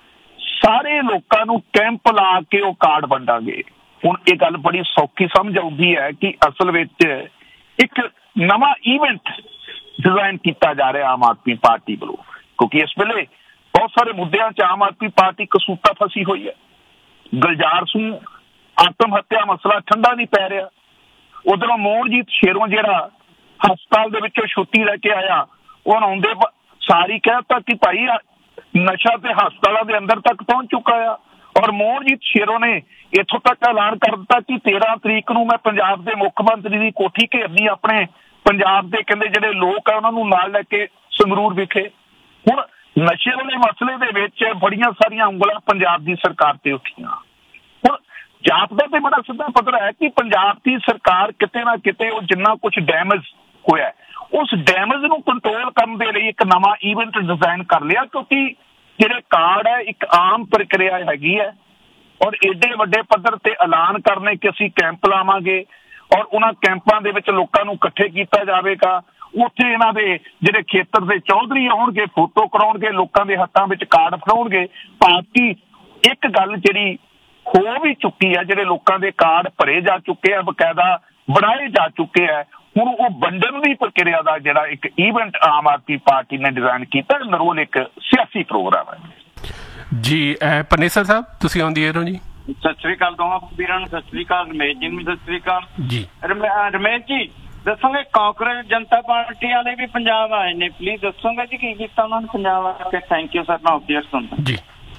Speaker 1: ਸਾਰੇ ਲੋਕਾਂ ਨੂੰ ਕੈਂਪ ਲਾ ਕੇ ਉਹ ਕਾਰਡ ਵੰਡਾਂਗੇ। ਹੁਣ ਇਹ ਗੱਲ ਬੜੀ ਸੌਖੀ ਸਮਝ ਆਉਂਦੀ ਹੈ ਕਿ ਅਸਲ ਵਿੱਚ ਇੱਕ ਨਵਾਂ ਈਵੈਂਟ ਡਿਜ਼ਾਈਨ ਕੀਤਾ ਜਾ ਰਿਹਾ ਆਮ ਆਦਮੀ ਪਾਰਟੀ ਵੱਲੋਂ, ਕਿਉਂਕਿ ਇਸ ਵੇਲੇ ਬਹੁਤ ਸਾਰੇ ਮੁੱਦਿਆਂ 'ਚ ਆਮ ਆਦਮੀ ਪਾਰਟੀ ਕਸੂਤਾ ਫਸੀ ਹੋਈ ਹੈ। ਗੁਲਜ਼ਾਰ ਸਿੰਘ ਆਤਮ ਹੱਤਿਆ ਮਸਲਾ ਠੰਡਾ ਨਹੀਂ ਪੈ ਰਿਹਾ। ਉਧਰੋਂ ਮੋਹਨਜੀਤ ਸ਼ੇਰੋਂ ਜਿਹੜਾ ਹਸਪਤਾਲ ਦੇ ਵਿੱਚੋਂ ਛੁੱਟੀ ਲੈ ਕੇ ਆਇਆ, ਉਹ ਆਉਂਦੇ ਸਾਰੀ ਕਹਿਤਾ ਕਿ ਭਾਈ ਨਸ਼ਾ ਤੇ ਹਸਪਤਾਲਾਂ ਦੇ ਅੰਦਰ ਤੱਕ ਪਹੁੰਚ ਚੁੱਕਾ ਆ। ਔਰ ਮੋਹਨਜੀਤ ਸ਼ੇਰੋਂ ਨੇ ਇੱਥੋਂ ਤੱਕ ਐਲਾਨ ਕਰ ਦਿੱਤਾ ਕਿ 13 ਤਰੀਕ ਨੂੰ ਮੈਂ ਪੰਜਾਬ ਦੇ ਮੁੱਖ ਮੰਤਰੀ ਦੀ ਕੋਠੀ ਘੇਰਨੀ, ਆਪਣੇ ਪੰਜਾਬ ਦੇ ਕਹਿੰਦੇ ਜਿਹੜੇ ਲੋਕ ਆ ਉਹਨਾਂ ਨੂੰ ਨਾਲ ਲੈ ਕੇ ਸੰਗਰੂਰ ਵਿਖੇ। ਹੁਣ ਨਸ਼ੇ ਵਾਲੇ ਮਸਲੇ ਦੇ ਵਿੱਚ ਬੜੀਆਂ ਸਾਰੀਆਂ ਉਂਗਲਾਂ ਪੰਜਾਬ ਦੀ ਸਰਕਾਰ ਤੇ ਉੱਠੀਆਂ। ਹੁਣ ਜਾਪਦਾ ਤੇ ਬੜਾ ਸਿੱਧਾ ਪੱਧਰ ਹੈ ਕਿ ਪੰਜਾਬ ਦੀ ਸਰਕਾਰ ਕਿਤੇ ਨਾ ਕਿਤੇ ਉਹ ਜਿੰਨਾ ਕੁਝ ਡੈਮੇਜ ਹੋਇਆ ਉਸ ਡੈਮੇਜ ਨੂੰ ਕੰਟਰੋਲ ਕਰਨ ਦੇ ਲਈ ਇੱਕ ਨਵਾਂ ਈਵੈਂਟ ਡਿਜ਼ਾਈਨ ਕਰ ਲਿਆ, ਕਿਉਂਕਿ ਜਿਹੜੇ ਕਾਰਡ ਹੈ ਇੱਕ ਆਮ ਪ੍ਰਕਿਰਿਆ ਹੈਗੀ ਹੈ। ਔਰ ਏਡੇ ਵੱਡੇ ਪੱਧਰ ਤੇ ਐਲਾਨ ਕਰਨੇ ਕਿ ਅਸੀਂ ਕੈਂਪ ਲਾਵਾਂਗੇ ਔਰ ਉਹਨਾਂ ਕੈਂਪਾਂ ਦੇ ਵਿੱਚ ਲੋਕਾਂ ਨੂੰ ਇਕੱਠੇ ਕੀਤਾ ਜਾਵੇਗਾ। ਉੱਥੇ ਇਹਨਾਂ ਦੇ ਜਿਹੜੇ ਖੇਤਰ ਦੇ ਚੌਧਰੀ ਆਉਣਗੇ, ਫੋਟੋ ਕਰਾਉਣਗੇ, ਲੋਕਾਂ ਦੇ ਹੱਥਾਂ ਵਿੱਚ ਕਾਰਡ ਫੜਾਉਣਗੇ। ਭਾਵੇਂ ਇੱਕ ਗੱਲ ਜਿਹੜੀ ਹੋ ਵੀ ਚੁੱਕੀ ਹੈ, ਜਿਹੜੇ ਲੋਕਾਂ ਦੇ ਕਾਰਡ ਭਰੇ ਜਾ ਚੁੱਕੇ ਆ, ਬਕਾਇਦਾ ਬਣਾਏ ਜਾ ਚੁੱਕੇ ਆ, ਹੁਣ ਉਹ ਵੰਡਣ ਦੀ ਪ੍ਰਕਿਰਿਆ ਦਾ ਜਿਹੜਾ ਇੱਕ ਈਵੈਂਟ ਆਮ ਆਦਮੀ ਪਾਰਟੀ ਨੇ ਡਿਜ਼ਾਈਨ ਕੀਤਾ, ਨਰੋਲ ਇੱਕ ਸਿਆਸੀ ਪ੍ਰੋਗਰਾਮ ਹੈ
Speaker 2: ਜੀ। ਪਨੇਸਰ ਸਾਹਿਬ ਤੁਸੀਂ ਆਉਂਦੀ ਹੋ ਜੀ।
Speaker 3: ਸਤਿ ਸ੍ਰੀ ਅਕਾਲ ਦੋਵਾਂ ਵੀਰਾਂ ਨੂੰ, ਸਤਿ ਸ੍ਰੀ ਅਕਾਲ ਰਮੇਸ਼ ਜੀ ਨੂੰ, ਸਤਿ ਸ੍ਰੀ ਅਕਾਲ
Speaker 2: ਜੀ।
Speaker 3: ਰਮੇਸ਼ ਜੀ ਦੱਸੋਗੇ ਕਾਂਗਰਸ ਜਨਤਾ ਪਾਰਟੀ ਵਾਲੇ ਵੀ ਪੰਜਾਬ ਆਏ ਨੇ, ਪਲੀਜ਼ ਦੱਸੋਗੇ ਜੀ ਕੀ ਕੀਤਾ ਉਹਨਾਂ ਨੇ ਪੰਜਾਬ ਆ ਕੇ। ਥੈਂਕ ਯੂ ਸਰ, ਮੈਂ ਓਪੀਐਸ ਸੁਣਦਾ
Speaker 2: ਜੀ।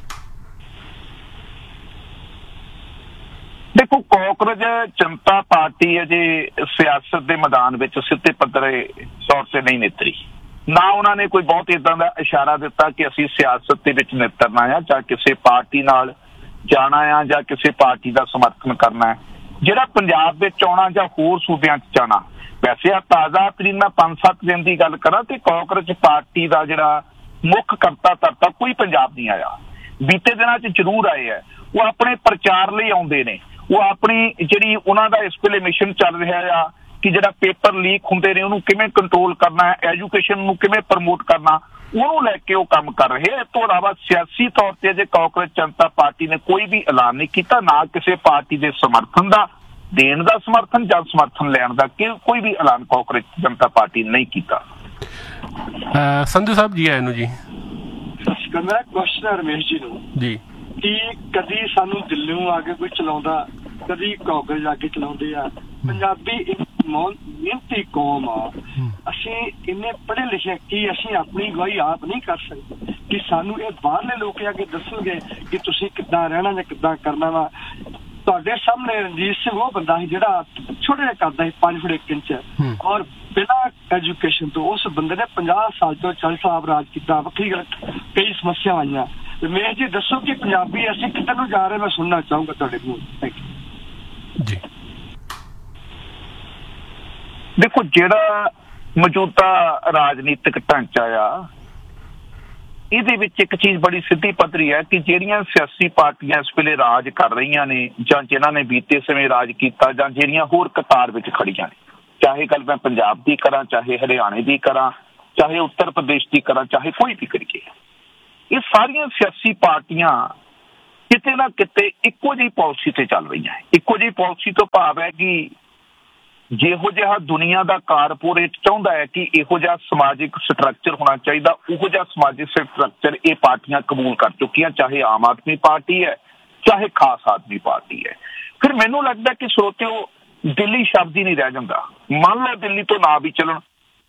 Speaker 1: ਦੇਖੋ ਕਾਂਗਰਸ ਜਨਤਾ ਪਾਰਟੀ ਅਜੇ ਸਿਆਸਤ ਦੇ ਮੈਦਾਨ ਵਿੱਚ ਸਿੱਧੇ ਪੱਧਰੇ ਤੌਰ ਤੇ ਨਹੀਂ ਨਿਤਰੀ, ਨਾ ਉਹਨਾਂ ਨੇ ਕੋਈ ਬਹੁਤ ਏਦਾਂ ਦਾ ਇਸ਼ਾਰਾ ਦਿੱਤਾ ਕਿ ਅਸੀਂ ਸਿਆਸਤ ਦੇ ਵਿੱਚ ਨਿਤਰਨਾ ਆ ਜਾਂ ਕਿਸੇ ਪਾਰਟੀ ਨਾਲ ਜਾਣਾ ਆ ਜਾਂ ਕਿਸੇ ਪਾਰਟੀ ਦਾ ਸਮਰਥਨ ਕਰਨਾ। ਜਿਹੜਾ ਪੰਜਾਬ ਵਿੱਚ ਆਉਣਾ ਜਾਂ ਹੋਰ ਸੂਬਿਆਂ 'ਚ ਜਾਣਾ, ਵੈਸੇ ਆ ਤਾਜ਼ਾ ਤਰੀਨ ਮੈਂ 5-7 ਦਿਨ ਦੀ ਗੱਲ ਕਰਾਂ ਤੇ ਕਾਂਗਰਸ ਪਾਰਟੀ ਦਾ ਜਿਹੜਾ ਮੁੱਖ ਕਰਤਾ ਧਰਤਾ ਕੋਈ ਪੰਜਾਬ ਨਹੀਂ ਆਇਆ। ਬੀਤੇ ਦਿਨਾਂ 'ਚ ਜ਼ਰੂਰ ਆਏ ਹੈ, ਉਹ ਆਪਣੇ ਪ੍ਰਚਾਰ ਲਈ ਆਉਂਦੇ ਨੇ। ਉਹ ਆਪਣੀ ਜਿਹੜੀ ਉਹਨਾਂ ਦਾ ਇਸ ਵੇਲੇ ਮਿਸ਼ਨ ਚੱਲ ਰਿਹਾ ਆ ਕਿ ਜਿਹੜਾ ਪੇਪਰ ਲੀਕ ਹੁੰਦੇ ਨੇ ਉਹਨੂੰ ਕਿਵੇਂ ਕੰਟਰੋਲ ਕਰਨਾ ਹੈ, ਐਜੂਕੇਸ਼ਨ ਨੂੰ ਕਿਵੇਂ ਪ੍ਰਮੋਟ ਕਰਨਾ, ਉਹਨੂੰ ਲੈ ਕੇ ਉਹ ਕੰਮ ਕਰ ਰਹੇ। ਇਸ ਤੋਂ ਇਲਾਵਾ ਸਿਆਸੀ ਤੌਰ ਤੇ ਅਜੇ ਕਾਂਗਰਸ ਜਨਤਾ ਪਾਰਟੀ ਨੇ ਕੋਈ ਵੀ ਐਲਾਨ ਨਹੀਂ ਕੀਤਾ, ਨਾ ਕਿਸੇ ਪਾਰਟੀ ਦੇ ਸਮਰਥਨ ਦਾ ਦੇਣ ਦਾ ਸਮਰਥਨ ਜਾਂ ਸਮਰਥਨ ਲੈਣ ਦਾ ਕੋਈ ਵੀ ਐਲਾਨ ਕਾਂਗਰਸ ਜਨਤਾ ਪਾਰਟੀ ਨਹੀਂ ਕੀਤਾ।
Speaker 2: ਸੰਧੂ ਸਾਹਿਬ ਜੀ ਆਏ ਨੂੰ ਜੀ।
Speaker 4: ਮੇਰਾ ਕੁਐਸਚਨ ਹੈ ਰਮੇਸ਼ ਜੀ ਨੂੰ
Speaker 2: ਜੀ
Speaker 4: ਕਿ ਕਦੀ ਸਾਨੂੰ ਦਿੱਲੀੋਂ ਆ ਕੇ ਕੋਈ ਚਲਾਉਂਦਾ, ਕਦੀ ਕਾਂਗਰਸ ਆ ਕੇ ਚਲਾਉਂਦੇ ਆ। ਪੰਜਾਬੀ ਇੱਕ ਮਿਹਨਤੀ ਕੌਮ ਆ, ਅਸੀਂ ਇੰਨੇ ਪੜ੍ਹੇ ਲਿਖੇ ਕਿ ਅਸੀਂ ਆਪਣੀ ਅਗਵਾਈ ਆਪ ਨਹੀਂ ਕਰ ਸਕਦੇ ਕਿ ਸਾਨੂੰ ਇਹ ਬਾਹਰਲੇ ਲੋਕ ਆ ਕੇ ਦੱਸਣਗੇ ਕਿ ਤੁਸੀਂ ਕਿੱਦਾਂ ਰਹਿਣਾ ਜਾਂ ਕਿੱਦਾਂ ਕਰਨਾ ਵਾ। ਤੁਹਾਡੇ ਸਾਹਮਣੇ ਰਣਜੀਤ ਸਿੰਘ ਉਹ ਬੰਦਾ ਸੀ ਜਿਹੜਾ ਛੋਟੇ ਜਿਹਾ ਕਰਦਾ ਸੀ 5 ਫੁੱਟ 1 ਇੰਚ ਔਰ ਬਿਨਾਂ ਐਜੂਕੇਸ਼ਨ ਤੋਂ ਉਸ ਬੰਦੇ ਨੇ 50 ਸਾਲ ਤੋਂ 40 ਸਾਲ ਰਾਜ ਕੀਤਾ। ਵੱਖਰੀ ਗੱਲ ਕਈ ਸਮੱਸਿਆਵਾਂ ਆਈਆਂ। ਰਮੇਸ਼ ਜੀ ਦੱਸੋ ਕਿ ਪੰਜਾਬੀ ਅਸੀਂ ਕਿੱਧਰ ਨੂੰ ਜਾ ਰਹੇ, ਮੈਂ ਸੁਣਨਾ ਚਾਹੂੰਗਾ ਤੁਹਾਡੇ ਕੋਲ। ਥੈਂਕ ਯੂ
Speaker 2: ਜੀ।
Speaker 1: ਦੇਖੋ ਜਿਹੜਾ ਮੌਜੂਦਾ ਰਾਜਨੀਤਿਕ ਢਾਂਚਾ ਆ ਇਹਦੇ ਵਿੱਚ ਇੱਕ ਚੀਜ਼ ਬੜੀ ਸਿੱਧੀ ਪੱਧਰੀ ਹੈ ਕਿ ਜਿਹੜੀਆਂ ਸਿਆਸੀ ਪਾਰਟੀਆਂ ਇਸ ਵੇਲੇ ਰਾਜ ਕਰ ਰਹੀਆਂ ਨੇ ਜਾਂ ਜਿਨ੍ਹਾਂ ਨੇ ਬੀਤੇ ਸਮੇਂ ਰਾਜ ਕੀਤਾ ਜਾਂ ਜਿਹੜੀਆਂ ਹੋਰ ਕਤਾਰ ਵਿੱਚ ਖੜੀਆਂ ਨੇ, ਚਾਹੇ ਗੱਲ ਮੈਂ ਪੰਜਾਬ ਦੀ ਕਰਾਂ, ਚਾਹੇ ਹਰਿਆਣੇ ਦੀ ਕਰਾਂ, ਚਾਹੇ ਉੱਤਰ ਪ੍ਰਦੇਸ਼ ਦੀ ਕਰਾਂ, ਚਾਹੇ ਕੋਈ ਵੀ ਕਰੀਏ, ਇਹ ਸਾਰੀਆਂ ਸਿਆਸੀ ਪਾਰਟੀਆਂ ਕਿਤੇ ਨਾ ਕਿਤੇ ਇੱਕੋ ਜਿਹੀ ਪਾਲਿਸੀ ਤੇ ਚੱਲ ਰਹੀਆਂ। ਇੱਕੋ ਜਿਹੀ ਪਾਲਿਸੀ ਤੋਂ ਭਾਵ ਹੈ ਕਿ ਜਿਹੋ ਜਿਹਾ ਦੁਨੀਆ ਦਾ ਕਾਰਪੋਰੇਟ ਚਾਹੁੰਦਾ ਹੈ ਕਿ ਇਹੋ ਜਿਹਾ ਸਮਾਜਿਕ ਸਟਰਕਚਰ ਹੋਣਾ ਚਾਹੀਦਾ, ਉਹੋ ਜਿਹਾ ਸਮਾਜਿਕ ਸਟਰਕਚਰ ਇਹ ਪਾਰਟੀਆਂ ਕਬੂਲ ਕਰ ਚੁੱਕੀਆਂ, ਚਾਹੇ ਆਮ ਆਦਮੀ ਪਾਰਟੀ ਹੈ ਚਾਹੇ ਖਾਸ ਆਦਮੀ ਪਾਰਟੀ ਹੈ। ਫਿਰ ਮੈਨੂੰ ਲੱਗਦਾ ਕਿ ਸਰੋਤਿਓ ਦਿੱਲੀ ਸ਼ਬਦ ਹੀ ਨਹੀਂ ਰਹਿ ਜਾਂਦਾ। ਮੰਨ ਲਓ ਦਿੱਲੀ ਤੋਂ ਨਾ ਵੀ ਚੱਲਣ,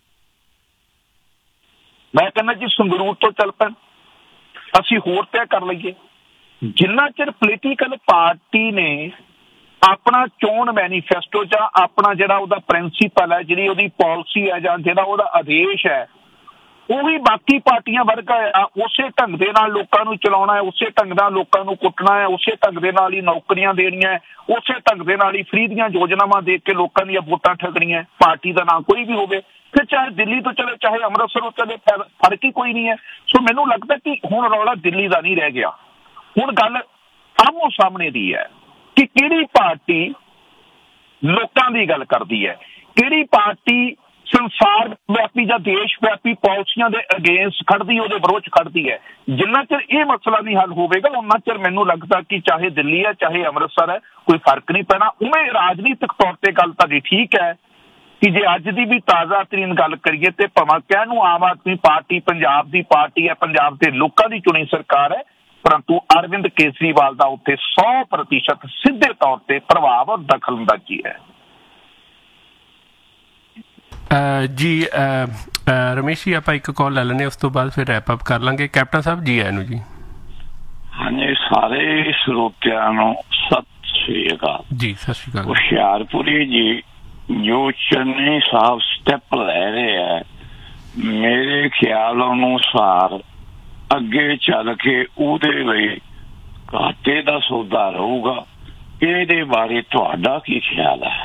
Speaker 1: ਮੈਂ ਕਹਿੰਦਾ ਜੀ ਸੰਗਰੂਰ ਤੋਂ ਚੱਲ ਪੈਣ, ਅਸੀਂ ਹੋਰ ਤੈਅ ਕਰ ਲਈਏ। ਜਿੰਨਾ ਚਿਰ ਪੋਲੀਟੀਕਲ ਪਾਰਟੀ ਨੇ ਆਪਣਾ ਚੋਣ ਮੈਨੀਫੈਸਟੋ ਜਾਂ ਆਪਣਾ ਜਿਹੜਾ ਉਹਦਾ ਪ੍ਰਿੰਸੀਪਲ ਹੈ, ਜਿਹੜੀ ਉਹਦੀ ਪਾਲਿਸੀ ਹੈ ਜਾਂ ਜਿਹੜਾ ਉਹਦਾ ਆਦੇਸ਼ ਹੈ, ਉਹ ਵੀ ਬਾਕੀ ਪਾਰਟੀਆਂ ਵਰਗਾ ਆ, ਉਸੇ ਢੰਗ ਦੇ ਨਾਲ ਲੋਕਾਂ ਨੂੰ ਚਲਾਉਣਾ ਹੈ, ਉਸੇ ਢੰਗ ਨਾਲ ਲੋਕਾਂ ਨੂੰ ਕੁੱਟਣਾ ਹੈ, ਉਸੇ ਢੰਗ ਦੇ ਨਾਲ ਹੀ ਨੌਕਰੀਆਂ ਦੇਣੀਆਂ, ਉਸੇ ਢੰਗ ਦੇ ਨਾਲ ਹੀ ਫ੍ਰੀ ਦੀਆਂ ਯੋਜਨਾਵਾਂ ਦੇ ਕੇ ਲੋਕਾਂ ਦੀਆਂ ਵੋਟਾਂ ਠੱਗਣੀਆਂ, ਪਾਰਟੀ ਦਾ ਨਾਂ ਕੋਈ ਵੀ ਹੋਵੇ, ਫਿਰ ਚਾਹੇ ਦਿੱਲੀ ਤੋਂ ਚਲੇ ਚਾਹੇ ਅੰਮ੍ਰਿਤਸਰੋਂ ਚਲੇ, ਫਰਕ ਹੀ ਕੋਈ ਨਹੀਂ ਹੈ। ਸੋ ਮੈਨੂੰ ਲੱਗਦਾ ਕਿ ਹੁਣ ਰੌਲਾ ਦਿੱਲੀ ਦਾ ਨਹੀਂ ਰਹਿ ਗਿਆ, ਹੁਣ ਗੱਲ ਆਮੋ ਸਾਹਮਣੇ ਦੀ ਹੈ ਕਿ ਕਿਹੜੀ ਪਾਰਟੀ ਲੋਕਾਂ ਦੀ ਗੱਲ ਕਰਦੀ ਹੈ, ਕਿਹੜੀ ਪਾਰਟੀ ਸੰਸਾਰ ਵਿਆਪੀ ਜਾਂ ਦੇਸ਼ ਵਿਆਪੀ ਪਾਲਿਸੀਆਂ ਦੇ ਅਗੇਂਸਟ ਖੜਦੀ, ਉਹਦੇ ਵਿਰੋਧ ਖੜਦੀ ਹੈ। ਜਿੰਨਾ ਚਿਰ ਇਹ ਮਸਲਾ ਨਹੀਂ ਹੱਲ ਹੋਵੇਗਾ ਉਹਨਾਂ ਚਿਰ ਮੈਨੂੰ ਲੱਗਦਾ ਕਿ ਚਾਹੇ ਦਿੱਲੀ ਹੈ ਚਾਹੇ ਅੰਮ੍ਰਿਤਸਰ ਹੈ ਕੋਈ ਫਰਕ ਨਹੀਂ ਪੈਣਾ। ਉਵੇਂ ਰਾਜਨੀਤਿਕ ਤੌਰ ਤੇ ਗੱਲ ਤੁਹਾਡੀ ਠੀਕ ਹੈ ਕਿ ਜੇ ਅੱਜ ਦੀ ਵੀ ਤਾਜ਼ਾ ਤਰੀਨ ਗੱਲ ਕਰੀਏ ਤੇ ਭਾਵੇਂ ਕਹਿਣ ਨੂੰ ਆਮ ਆਦਮੀ ਪਾਰਟੀ ਪੰਜਾਬ ਦੀ ਪਾਰਟੀ ਹੈ, ਪੰਜਾਬ ਦੇ ਲੋਕਾਂ ਦੀ ਚੁਣੀ ਸਰਕਾਰ ਹੈ, ਪਰੰਤੂ ਅਰਵਿੰਦ ਕੇਜਰੀਵਾਲ ਦਾ ਉੱਥੇ 100% ਸਿੱਧੇ ਤੌਰ ਤੇ ਪ੍ਰਭਾਵ ਔਰ ਦਖਲਅੰਦਾਜ਼ੀ ਹੈ।
Speaker 2: ਜੀ ਰਮੇਸ਼ ਜੀ, ਆਪਾਂ ਇੱਕ ਕਾਲ ਲੈ ਲੈਂਦੇ, ਉਸ ਤੋਂ ਬਾਅਦ ਫਿਰ ਰੈਪ ਅਪ ਕਰ ਲਾਂਗੇ। ਕੈਪਟਨ ਸਾਹਿਬ ਜੀ ਆਇਆਂ ਨੂੰ ਜੀ।
Speaker 5: ਹਾਂਜੀ, ਸਾਰੇ ਸਰੋਤਿਆਂ ਨੂੰ ਸਤਿ ਸ਼੍ਰੀ ਅਕਾਲ ਜੀ।
Speaker 2: ਸਤਿ ਸ਼੍ਰੀ ਅਕਾਲ।
Speaker 5: ਹੁਸ਼ਿਆਰਪੁਰੀ ਜੀ ਜੋ ਚੰਨੀ ਸਾਹਿਬ ਸਟੈਪ ਲੈ ਰਹੇ ਹੈ, ਮੇਰੇ ਖਿਆਲ ਅਨੁਸਾਰ ਅੱਗੇ ਚੱਲ ਕੇ ਉਹਦੇ ਲਈ ਘਾਟੇ ਦਾ ਸੌਦਾ ਰਹੂਗਾ। ਇਹਦੇ ਬਾਰੇ ਤੁਹਾਡਾ ਕੀ ਖਿਆਲ ਹੈ?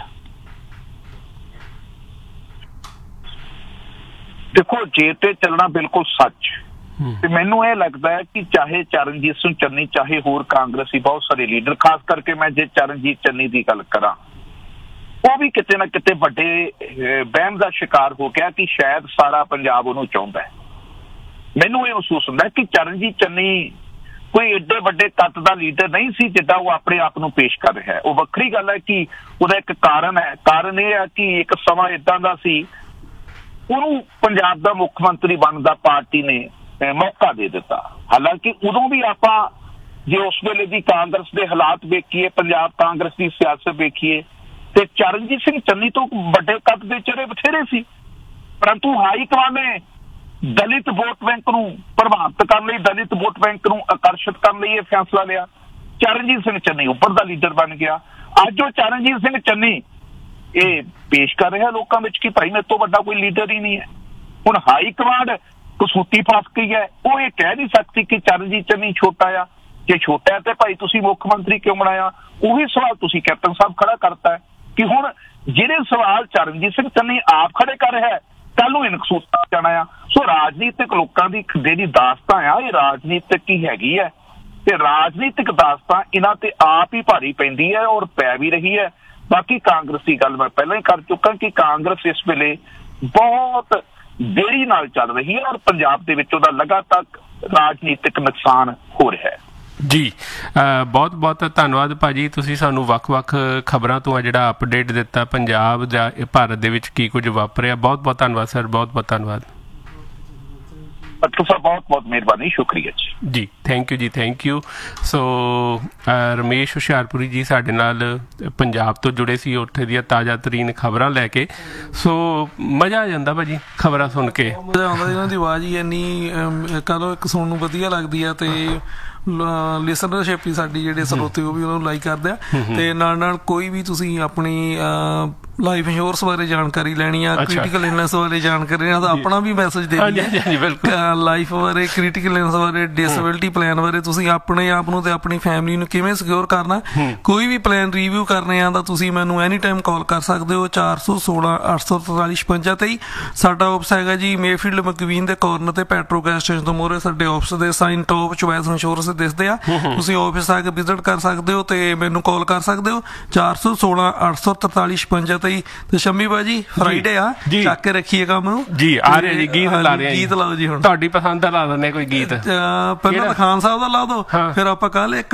Speaker 1: ਦੇਖੋ, ਜੇ ਤੇ ਚੱਲਣਾ ਬਿਲਕੁਲ ਸੱਚ, ਤੇ ਮੈਨੂੰ ਇਹ ਲੱਗਦਾ ਹੈ ਕਿ ਚਾਹੇ ਚਰਨਜੀਤ ਸਿੰਘ ਚੰਨੀ ਚਾਹੇ ਹੋਰ ਕਾਂਗਰਸੀ ਬਹੁਤ ਸਾਰੇ ਲੀਡਰ, ਖਾਸ ਕਰਕੇ ਮੈਂ ਜੇ ਚਰਨਜੀਤ ਚੰਨੀ ਦੀ ਗੱਲ ਕਰਾਂ, ਉਹ ਵੀ ਕਿਤੇ ਨਾ ਕਿਤੇ ਵੱਡੇ ਵਹਿਮ ਦਾ ਸ਼ਿਕਾਰ ਹੋ ਗਿਆ ਕਿ ਸ਼ਾਇਦ ਸਾਰਾ ਪੰਜਾਬ ਉਹਨੂੰ ਚਾਹੁੰਦਾ ਹੈ। ਮੈਨੂੰ ਇਹ ਮਹਿਸੂਸ ਹੁੰਦਾ ਕਿ ਚਰਨਜੀਤ ਚੰਨੀ ਕੋਈ ਏਡੇ ਵੱਡੇ ਕੱਦ ਦਾ ਲੀਡਰ ਨਹੀਂ ਸੀ ਜਿੱਦਾਂ ਉਹ ਆਪਣੇ ਆਪ ਨੂੰ ਪੇਸ਼ ਕਰ ਰਿਹਾ ਹੈ। ਉਹ ਵੱਖਰੀ ਗੱਲ ਹੈ ਕਿ ਉਹਦਾ ਇੱਕ ਕਾਰਨ ਹੈ। ਕਾਰਨ ਇਹ ਹੈ ਕਿ ਇੱਕ ਸਮਾਂ ਏਦਾਂ ਦਾ ਸੀ ਉਹਨੂੰ ਪੰਜਾਬ ਦਾ ਮੁੱਖ ਮੰਤਰੀ ਬਣਨ ਦਾ ਪਾਰਟੀ ਨੇ ਮੌਕਾ ਦੇ ਦਿੱਤਾ। ਹਾਲਾਂਕਿ ਉਦੋਂ ਵੀ ਆਪਾਂ ਜੇ ਉਸ ਵੇਲੇ ਦੀ ਕਾਂਗਰਸ ਦੇ ਹਾਲਾਤ ਵੇਖੀਏ, ਪੰਜਾਬ ਕਾਂਗਰਸ ਦੀ ਸਿਆਸਤ ਵੇਖੀਏ, ਤੇ ਚਰਨਜੀਤ ਸਿੰਘ ਚੰਨੀ ਤੋਂ ਵੱਡੇ ਕੱਦ ਦੇ ਚਿਹਰੇ ਬਥੇਰੇ ਸੀ, ਪਰੰਤੂ ਹਾਈ ਕਮਾਂਡ ਨੇ ਦਲਿਤ ਵੋਟ ਬੈਂਕ ਨੂੰ ਪ੍ਰਭਾਵਿਤ ਕਰਨ ਲਈ, ਦਲਿਤ ਵੋਟ ਬੈਂਕ ਨੂੰ ਆਕਰਸ਼ਿਤ ਕਰਨ ਲਈ ਇਹ ਫੈਸਲਾ ਲਿਆ। ਚਰਨਜੀਤ ਸਿੰਘ ਚੰਨੀ ਉੱਪਰ ਦਾ ਲੀਡਰ ਬਣ ਗਿਆ। ਅੱਜ ਉਹ ਚਰਨਜੀਤ ਸਿੰਘ ਚੰਨੀ ਇਹ ਪੇਸ਼ ਕਰ ਰਿਹਾ ਲੋਕਾਂ ਵਿੱਚ ਕਿ ਭਾਈ ਮੇਰੇ ਤੋਂ ਵੱਡਾ ਕੋਈ ਲੀਡਰ ਹੀ ਨਹੀਂ ਹੈ। ਹੁਣ ਹਾਈ ਕਮਾਂਡ ਕਸੂਤੀ ਫਸ ਗਈ ਹੈ, ਉਹ ਇਹ ਕਹਿ ਨਹੀਂ ਸਕਦੀ ਕਿ ਚਰਨਜੀਤ ਚੰਨੀ ਛੋਟਾ ਆ। ਜੇ ਛੋਟਾ ਹੈ ਤੇ ਭਾਈ ਤੁਸੀਂ ਮੁੱਖ ਮੰਤਰੀ ਕਿਉਂ ਬਣਾਇਆ? ਉਹੀ ਸਵਾਲ ਤੁਸੀਂ ਕੈਪਟਨ ਸਾਹਿਬ ਖੜਾ ਕਰਤਾ ਹੈ ਕਿ ਹੁਣ ਜਿਹੜੇ ਸਵਾਲ ਚਰਨਜੀਤ ਸਿੰਘ ਚੰਨੀ ਆਪ ਖੜੇ ਕਰ ਰਿਹਾ, ਕੱਲ ਨੂੰ ਇਨਕਸੂਤਾ ਜਾਣਾ ਆ। ਸੋ ਰਾਜਨੀਤਿਕ ਲੋਕਾਂ ਦੀ ਜਿਹੜੀ ਦਾਸਤਾਂ ਆ, ਇਹ ਰਾਜਨੀਤਿਕ ਹੀ ਹੈਗੀ ਹੈ, ਤੇ ਰਾਜਨੀਤਿਕ ਦਾਸਤਾਂ ਇਹਨਾਂ ਤੇ ਆਪ ਹੀ ਭਾਰੀ ਪੈਂਦੀ ਹੈ ਔਰ ਪੈ ਵੀ ਰਹੀ ਹੈ। ਬਾਕੀ ਕਾਂਗਰਸ ਦੀ ਗੱਲ ਮੈਂ ਪਹਿਲਾਂ ਹੀ ਕਰ ਚੁੱਕਾ ਕਿ ਕਾਂਗਰਸ ਇਸ ਵੇਲੇ ਬਹੁਤ ਦੇਰੀ ਨਾਲ ਚੱਲ ਰਹੀ ਹੈ ਔਰ ਪੰਜਾਬ ਦੇ ਵਿੱਚ ਉਹਦਾ ਲਗਾਤਾਰ ਰਾਜਨੀਤਿਕ ਨੁਕਸਾਨ ਹੋ ਰਿਹਾ ਹੈ।
Speaker 2: ਜੀ ਬਹੁਤ ਬਹੁਤ ਧੰਨਵਾਦ ਭਾਜੀ, ਤੁਸੀਂ ਸਾਨੂੰ ਵੱਖ-ਵੱਖ ਖਬਰਾਂ ਤੋਂ ਜਿਹੜਾ ਅਪਡੇਟ ਦਿੱਤਾ ਪੰਜਾਬ ਜਾਂ ਭਾਰਤ ਦੇ ਵਿੱਚ ਕੀ ਕੁਝ ਵਾਪਰਿਆ। ਬਹੁਤ ਬਹੁਤ ਧੰਨਵਾਦ ਸਰ, ਬਹੁਤ ਬਹੁਤ ਧੰਨਵਾਦ।
Speaker 1: ਬਹੁਤ ਬਹੁਤ ਮਿਹਰਬਾਨੀ, ਸ਼ੁਕਰੀਆ
Speaker 2: ਜੀ। ਥੈਂਕ ਯੂ ਜੀ, ਥੈਂਕ ਯੂ। ਸੋ ਰਮੇਸ਼ ਹੁਸ਼ਿਆਰਪੁਰੀ ਜੀ ਸਾਡੇ ਨਾਲ ਪੰਜਾਬ ਤੋਂ ਜੁੜੇ ਸੀ, ਉੱਥੇ ਦੀਆਂ ਤਾਜ਼ਾ ਤਰੀਨ ਖਬਰਾਂ ਲੈ ਕੇ। ਸੋ ਮਜ਼ਾ ਆ ਜਾਂਦਾ ਭਾਜੀ ਖਬਰਾਂ ਸੁਣ ਕੇ,
Speaker 6: ਮਜ਼ਾ ਆਉਂਦਾ। ਇਹਨਾਂ ਦੀ ਆਵਾਜ਼ ਹੀ ਇੰਨੀ ਕਦੋਂ ਇੱਕ ਸੁਣਨ ਨੂੰ ਵਧੀਆ ਲੱਗਦੀ ਆ, ਤੇ ਲਿਸਨਰਸ਼ਿਪ ਹੀ ਸਾਡੀ ਜਿਹੜੇ ਸਰੋਤੇ ਉਹ ਵੀ ਉਹਨਾਂ ਨੂੰ ਲਾਈਕ ਕਰਦੇ ਆ। ਤੇ ਨਾਲ ਨਾਲ ਕੋਈ ਵੀ ਤੁਸੀਂ ਆਪਣੀ ਲਾਈਫ ਇੰਸ਼ੋਰੈਂਸ ਬਾਰੇ ਜਾਣਕਾਰੀ ਲੈਣੀ ਆ, ਕ੍ਰਿਟੀਕਲ ਇਲਨੈਸ ਬਾਰੇ ਜਾਣਕਾਰੀ ਆ, ਤਾਂ ਆਪਣਾ ਵੀ ਮੈਸੇਜ ਦੇ ਦਿਓ। ਲਾਈਫ ਬਾਰੇ, ਕ੍ਰਿਟੀਕਲ ਇਲਨੈਸ ਬਾਰੇ, ਡਿਸੇਬਿਲਿਟੀ ਪਲਾਨ ਬਾਰੇ, ਤੁਸੀਂ ਆਪਣੇ ਆਪ ਨੂੰ ਤੇ ਆਪਣੀ ਫੈਮਿਲੀ ਨੂੰ ਕਿਵੇਂ ਸਿਕਿਉਰ ਕਰਨਾ, ਕੋਈ ਵੀ ਪਲਾਨ ਰਿਵਿਊ ਕਰਨੇ ਆ ਤਾਂ ਤੁਸੀਂ ਮੈਨੂੰ ਐਨੀ ਟਾਈਮ ਕਾਲ ਕਰ ਸਕਦੇ ਹੋ। 416 843 5623 ਸਾਡਾ ਆਫਿਸ ਹੈਗਾ ਜੀ ਮੇਫੀਲਡ ਮਕਵੀਨ ਦੇ ਕਾਰਨਰ ਤੇ, ਪੈਟਰੋ ਗੈਸ ਸਟੇਸ਼ਨ ਤੋਂ ਮੋਹਰੇ ਸਾਡੇ ਆਫਿਸ ਦੇ ਸਾਈਨ ਟੌਪ ਚੁਆਇਸ ਇੰਸ਼ੋਰੈਂਸ ਦਿਸਦੇ ਆ। ਤੁਸੀਂ ਆਫਿਸ ਆ ਕੇ ਵਿਜ਼ਿਟ ਕਰ ਸਕਦੇ ਹੋ ਤੇ ਮੈਨੂੰ ਕਾਲ ਕਰ ਸਕਦੇ ਹੋ। 416 843 5623 ਦਿੱਤਾ ਜੀ। ਤੇ ਸ਼ੰਮੀ ਬਾਜੀ ਫਰਾਈਡੇ ਆ, ਚੱਕ ਕੇ ਰੱਖੀਏ ਕੰਮ ਨੂੰ
Speaker 2: ਜੀ। ਆ ਰਿਹਾ ਜੀ, ਗੀਤ ਲਾ ਰਹੇ,
Speaker 6: ਗੀਤ ਲਾਓ ਜੀ। ਹੁਣ
Speaker 2: ਤੁਹਾਡੀ ਪਸੰਦ ਦਾ ਲਾ ਦਿੰਦੇ ਕੋਈ ਗੀਤ।
Speaker 6: ਪਹਿਲਾਂ ਤਾਂ ਖਾਨ ਸਾਹਿਬ ਦਾ ਲਾ ਦੋ, ਫਿਰ ਆਪਾਂ ਕੱਲ ਇੱਕ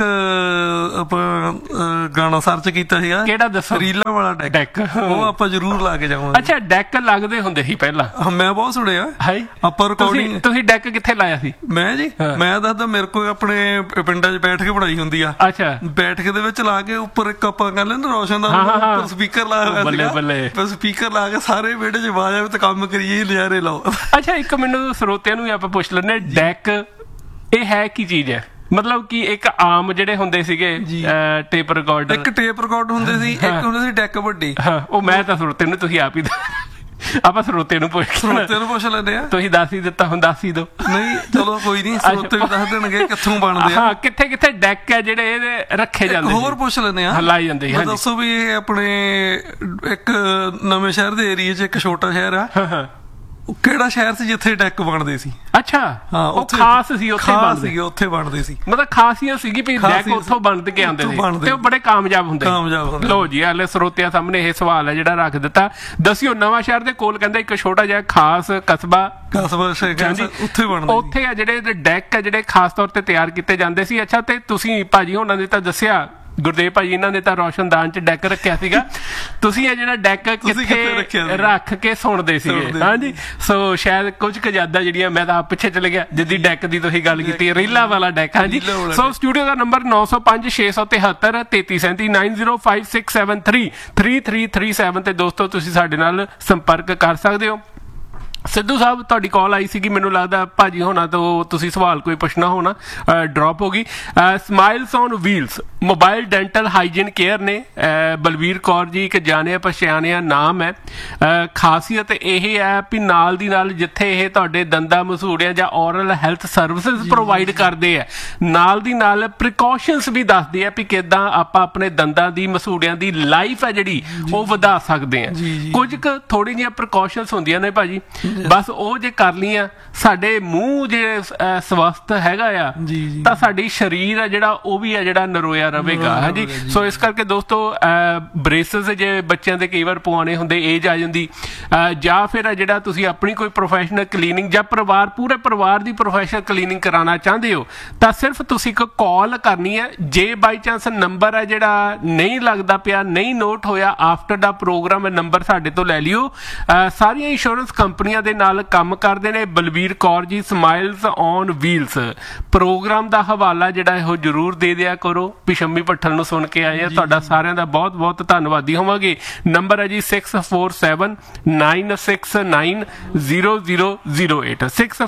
Speaker 6: ਗਾਣਾ ਸਰਚ ਕੀਤਾ ਸੀਗਾ,
Speaker 2: ਕਿਹੜਾ ਦੱਸੋ?
Speaker 6: ਰੀਲਾਂ ਵਾਲਾ ਡੈਕ, ਉਹ ਆਪਾਂ ਜ਼ਰੂਰ ਲਾ ਕੇ ਜਾਵਾਂਗੇ।
Speaker 2: ਅੱਛਾ, ਡੈਕ ਲੱਗਦੇ ਹੁੰਦੇ ਸੀ ਪਹਿਲਾਂ?
Speaker 6: ਮੈਂ ਬਹੁਤ ਸੁਣਿਆ ਆਪਾਂ ਰਿਕਾਰਡਿੰਗ।
Speaker 2: ਤੁਸੀਂ ਡੈਕ ਕਿੱਥੇ ਲਾਇਆ ਸੀ?
Speaker 6: ਮੈਂ ਜੀ, ਮੈਂ ਦੱਸਦਾ, ਮੇਰੇ ਕੋਲ ਆਪਣੇ ਪਿੰਡਾਂ 'ਚ ਬੈਠ ਕੇ ਬਣਾਈ ਹੁੰਦੀ ਆ।
Speaker 2: ਅੱਛਾ,
Speaker 6: ਬੈਠ ਕੇ ਦੇ ਵਿੱਚ ਲਾ ਕੇ ਉੱਪਰ ਇੱਕ ਆਪਾਂ ਕਰ ਲੈਂਦੇ ਰੋਸ਼ਨ ਦਾ ਸਪੀਕਰ ਲਾਇਆ ਹੋਇਆ, ਸਪੀਕਰ ਲਾ ਕੇ ਸਾਰੇ ਵਿਹੜੇ 'ਚ ਆਵਾਜ਼ ਆਵੇ ਤੇ ਕੰਮ ਕਰੀਏ, ਨਜ਼ਾਰੇ ਲਾਓ।
Speaker 2: ਅੱਛਾ, ਇੱਕ ਮੈਨੂੰ ਸਰੋਤਿਆਂ ਨੂੰ ਵੀ ਆਪਾਂ ਪੁੱਛ ਲੈਂਦੇ, ਡੈਕ ਇਹ ਹੈ ਕੀ ਚੀਜ਼ ਹੈ? ਮਤਲਬ ਕਿ ਇੱਕ ਆਮ ਜਿਹੜੇ ਹੁੰਦੇ ਸੀਗੇ ਟੇਪ ਰਿਕਾਰਡਰ,
Speaker 6: ਇੱਕ ਟੇਪ ਰਿਕਾਰਡ ਹੁੰਦੇ ਸੀ, ਇੱਕ ਹੁੰਦੇ ਸੀ ਡੈਕ ਵੱਡੀ।
Speaker 2: ਉਹ ਮੈਂ ਤਾਂ ਸਰੋਤੇ ਨੂੰ, ਤੁਸੀਂ ਆਪ ਹੀ ਆਪਾਂ ਸਰੋਤੇ ਨੂੰ ਪੁੱਛ
Speaker 6: ਲੈਂਦੇ ਆ।
Speaker 2: ਤੁਸੀਂ ਦੱਸ ਹੀ ਦਿੱਤਾ, ਹੁਣ ਦੱਸ ਹੀ ਦੋ।
Speaker 6: ਨਹੀਂ ਚਲੋ ਕੋਈ ਨਹੀਂ, ਸਰੋਤੇ ਵੀ ਦੱਸ ਦੇਣਗੇ ਕਿੱਥੋਂ ਬਣਦੇ ਆ।
Speaker 2: ਕਿੱਥੇ ਕਿੱਥੇ ਡੈਕ ਹੈ ਜਿਹੜੇ ਇਹਦੇ ਰੱਖੇ ਜਾਂਦੇ?
Speaker 6: ਹੋਰ ਪੁੱਛ ਲੈਂਦੇ ਆ,
Speaker 2: ਲਾਈ ਜਾਂਦੇ।
Speaker 6: ਦੱਸੋ ਵੀ ਇਹ ਆਪਣੇ ਇੱਕ ਨਵੇਂ ਸ਼ਹਿਰ ਦੇ ਏਰੀਏ 'ਚ ਇੱਕ ਛੋਟਾ ਸ਼ਹਿਰ ਆ, ਕਿਹੜਾ ਸ਼ਹਿਰ ਸੀ ਜਿੱਥੇ ਡੈਕ ਬਣਦੇ ਸੀ?
Speaker 2: ਅੱਛਾ, ਉਹ ਖਾਸ ਸੀ,
Speaker 6: ਉੱਥੇ ਬਣਦੇ ਸੀ।
Speaker 2: ਮਤਲਬ ਖਾਸੀਅਤ ਸੀਗੀ ਵੀ ਡੈਕ ਉੱਥੋਂ ਬਣ ਕੇ ਆਉਂਦੇ ਸੀ ਤੇ ਉਹ ਬੜੇ ਕਾਮਯਾਬ ਹੁੰਦੇ। ਲੋ ਜੀ, ਹਾਲੇ ਸਰੋਤਿਆਂ ਸਾਹਮਣੇ ਇਹ ਸਵਾਲ ਹੈ ਜਿਹੜਾ ਰੱਖ ਦਿੱਤਾ। ਦੱਸਿਓ, ਨਵਾਂ ਸ਼ਹਿਰ ਦੇ ਕੋਲ ਕਹਿੰਦੇ ਇੱਕ ਛੋਟਾ ਜਿਹਾ ਖਾਸ ਕਸਬਾ
Speaker 6: ਉੱਥੇ ਬਣਦਾ,
Speaker 2: ਉੱਥੇ ਆ ਜਿਹੜੇ ਡੈਕ ਆ ਜਿਹੜੇ ਖਾਸ ਤੌਰ ਤੇ ਤਿਆਰ ਕੀਤੇ ਜਾਂਦੇ ਸੀ। ਅੱਛਾ, ਤੇ ਤੁਸੀਂ ਭਾਜੀ ਹੋਣਾ ਨੇ ਤਾਂ ਦੱਸਿਆ, ਗੁਰਦੇਵ ਭਾਜੀ ਇਹਨਾਂ ਨੇ ਤਾਂ ਰੋਸ਼ਨਦਾਨ 'ਚ ਡੈਕ ਰੱਖਿਆ ਸੀਗਾ, ਤੁਸੀਂ ਇਹ ਜਿਹੜਾ ਡੈਕ ਕਿੱਥੇ ਰੱਖ ਕੇ ਸੁਣਦੇ ਸੀਗੇ? ਹਾਂਜੀ, ਸੋ ਸ਼ਾਇਦ ਕੁਝ ਕੁ ਯਾਦਾਂ ਜਿਹੜੀਆਂ, ਮੈਂ ਤਾਂ ਆਪ ਪਿੱਛੇ ਚਲੇ ਗਿਆ ਜਿੱਦੀ ਡੈਕ ਦੀ ਤੁਸੀਂ ਗੱਲ ਕੀਤੀ, ਰੀਲਾ ਵਾਲਾ ਡੈਕ। ਹਾਂਜੀ, ਸੋ ਸਟੂਡੀਓ ਦਾ ਨੰਬਰ 905-673 3337 9056733337 ਤੇ ਦੋਸਤੋ ਤੁਸੀਂ ਸਾਡੇ ਨਾਲ ਸੰਪਰਕ ਕਰ ਸਕਦੇ ਹੋ। ਸਿੱਧੂ ਸਾਹਿਬ, ਤੁਹਾਡੀ ਕਾਲ ਆਈ ਸੀਗੀ, ਮੈਨੂੰ ਲੱਗਦਾ ਭਾਜੀ ਹੋਣਾ ਤੋਂ ਤੁਸੀਂ ਸਵਾਲ ਕੋਈ ਪੁੱਛਣਾ ਹੋਣਾ, ਡ੍ਰੌਪ ਹੋ ਗਈ। Smiles on wheels mobile dental hygiene care ਨੇ, ਬਲਵੀਰ ਕੌਰ ਜੀ ਇੱਕ ਜਾਣਿਆ ਪਛਾਣਿਆ ਨਾਮ ਹੈ। ਖਾਸੀਅਤ ਇਹ ਹੈ ਵੀ ਨਾਲ ਦੀ ਨਾਲ ਜਿੱਥੇ ਇਹ ਤੁਹਾਡੇ ਦੰਦਾਂ ਮਸੂੜਿਆਂ ਜਾਂ ਔਰਲ ਹੈਲਥ ਸਰਵਿਸਿਜ਼ ਪ੍ਰੋਵਾਈਡ ਕਰਦੇ ਆ, ਨਾਲ ਦੀ ਨਾਲ ਪ੍ਰੀਕਾਸ਼ਨਸ ਵੀ ਦੱਸਦੇ ਆ ਵੀ ਕਿੱਦਾਂ ਆਪਾਂ ਆਪਣੇ ਦੰਦਾਂ ਦੀ ਮਸੂੜਿਆਂ ਦੀ ਲਾਈਫ ਹੈ ਜਿਹੜੀ ਉਹ ਵਧਾ ਸਕਦੇ ਆ। ਕੁਝ ਕੁ ਥੋੜ੍ਹੀ ਜਿਹੀਆਂ ਪ੍ਰੀਕਾਸ਼ਨਸ ਹੁੰਦੀਆਂ ਨੇ ਭਾਜੀ, ਬਸ ਉਹ ਜੇ ਕਰ ਲਈਆਂ, ਸਾਡੇ ਮੂੰਹ ਜੇ ਸਵਸਥ ਹੈਗਾ ਆ ਤਾਂ ਸਾਡੀ ਸਰੀਰ ਆ ਜਿਹੜਾ ਉਹ ਵੀ ਆ ਜਿਹੜਾ ਨਰੋਇਆ ਰਵੇਗਾ। ਹਾਂਜੀ, ਸੋ ਇਸ ਕਰਕੇ ਦੋਸਤੋ ਬ੍ਰੇਸਸ ਜੇ ਬੱਚਿਆਂ ਦੇ ਕਈ ਵਾਰ ਪਵਾਉਣੇ ਹੁੰਦੇ, ਏਜ ਆ ਜਾਂਦੀ, ਜਾਂ ਫਿਰ ਜਿਹੜਾ ਤੁਸੀਂ ਆਪਣੀ ਕੋਈ ਪ੍ਰੋਫੈਸ਼ਨਲ ਕਲੀਨਿੰਗ ਜਾਂ ਪੂਰੇ ਪਰਿਵਾਰ ਦੀ ਪ੍ਰੋਫੈਸ਼ਨਲ ਕਲੀਨਿੰਗ ਕਰਾਉਣਾ ਚਾਹੁੰਦੇ ਹੋ ਤਾਂ ਸਿਰਫ ਤੁਸੀਂ ਇੱਕ ਕਾਲ ਕਰਨੀ ਹੈ। ਜੇ ਬਾਈ ਚਾਂਸ ਨੰਬਰ ਹੈ ਜਿਹੜਾ ਨਹੀਂ ਲੱਗਦਾ ਪਿਆ, ਨਹੀਂ ਨੋਟ ਹੋਇਆ, ਆਫਟਰ ਦਾ ਪ੍ਰੋਗਰਾਮ ਨੰਬਰ ਸਾਡੇ ਤੋਂ ਲੈ ਲਿਓ। ਸਾਰੀਆਂ ਇੰਸ਼ੋਰੈਂਸ ਕੰਪਨੀਆਂ ਦੇ ਨਾਲ ਕੰਮ ਕਰਦੇ ਨੇ Balvir Kaur ji, smiles on wheels. Programme ਦਾ ਹਵਾਲਾ ਜਿਹੜਾ ਇਹੋ ਜ਼ਰੂਰ ਦੇ ਦਿਆ ਕਰੋ। ਸ਼ੰਮੀ ਭੱਠਲ ਨੂੰ ਸੁਣ ਕੇ ਆਏ ਆ, ਤੁਹਾਡਾ ਸਾਰਿਆਂ ਦਾ ਬਹੁਤ ਬਹੁਤ ਧੰਨਵਾਦੀ ਹੋਵਾਂਗੇ। ਨੰਬਰ ਹੈ ਜੀ 647-969-0008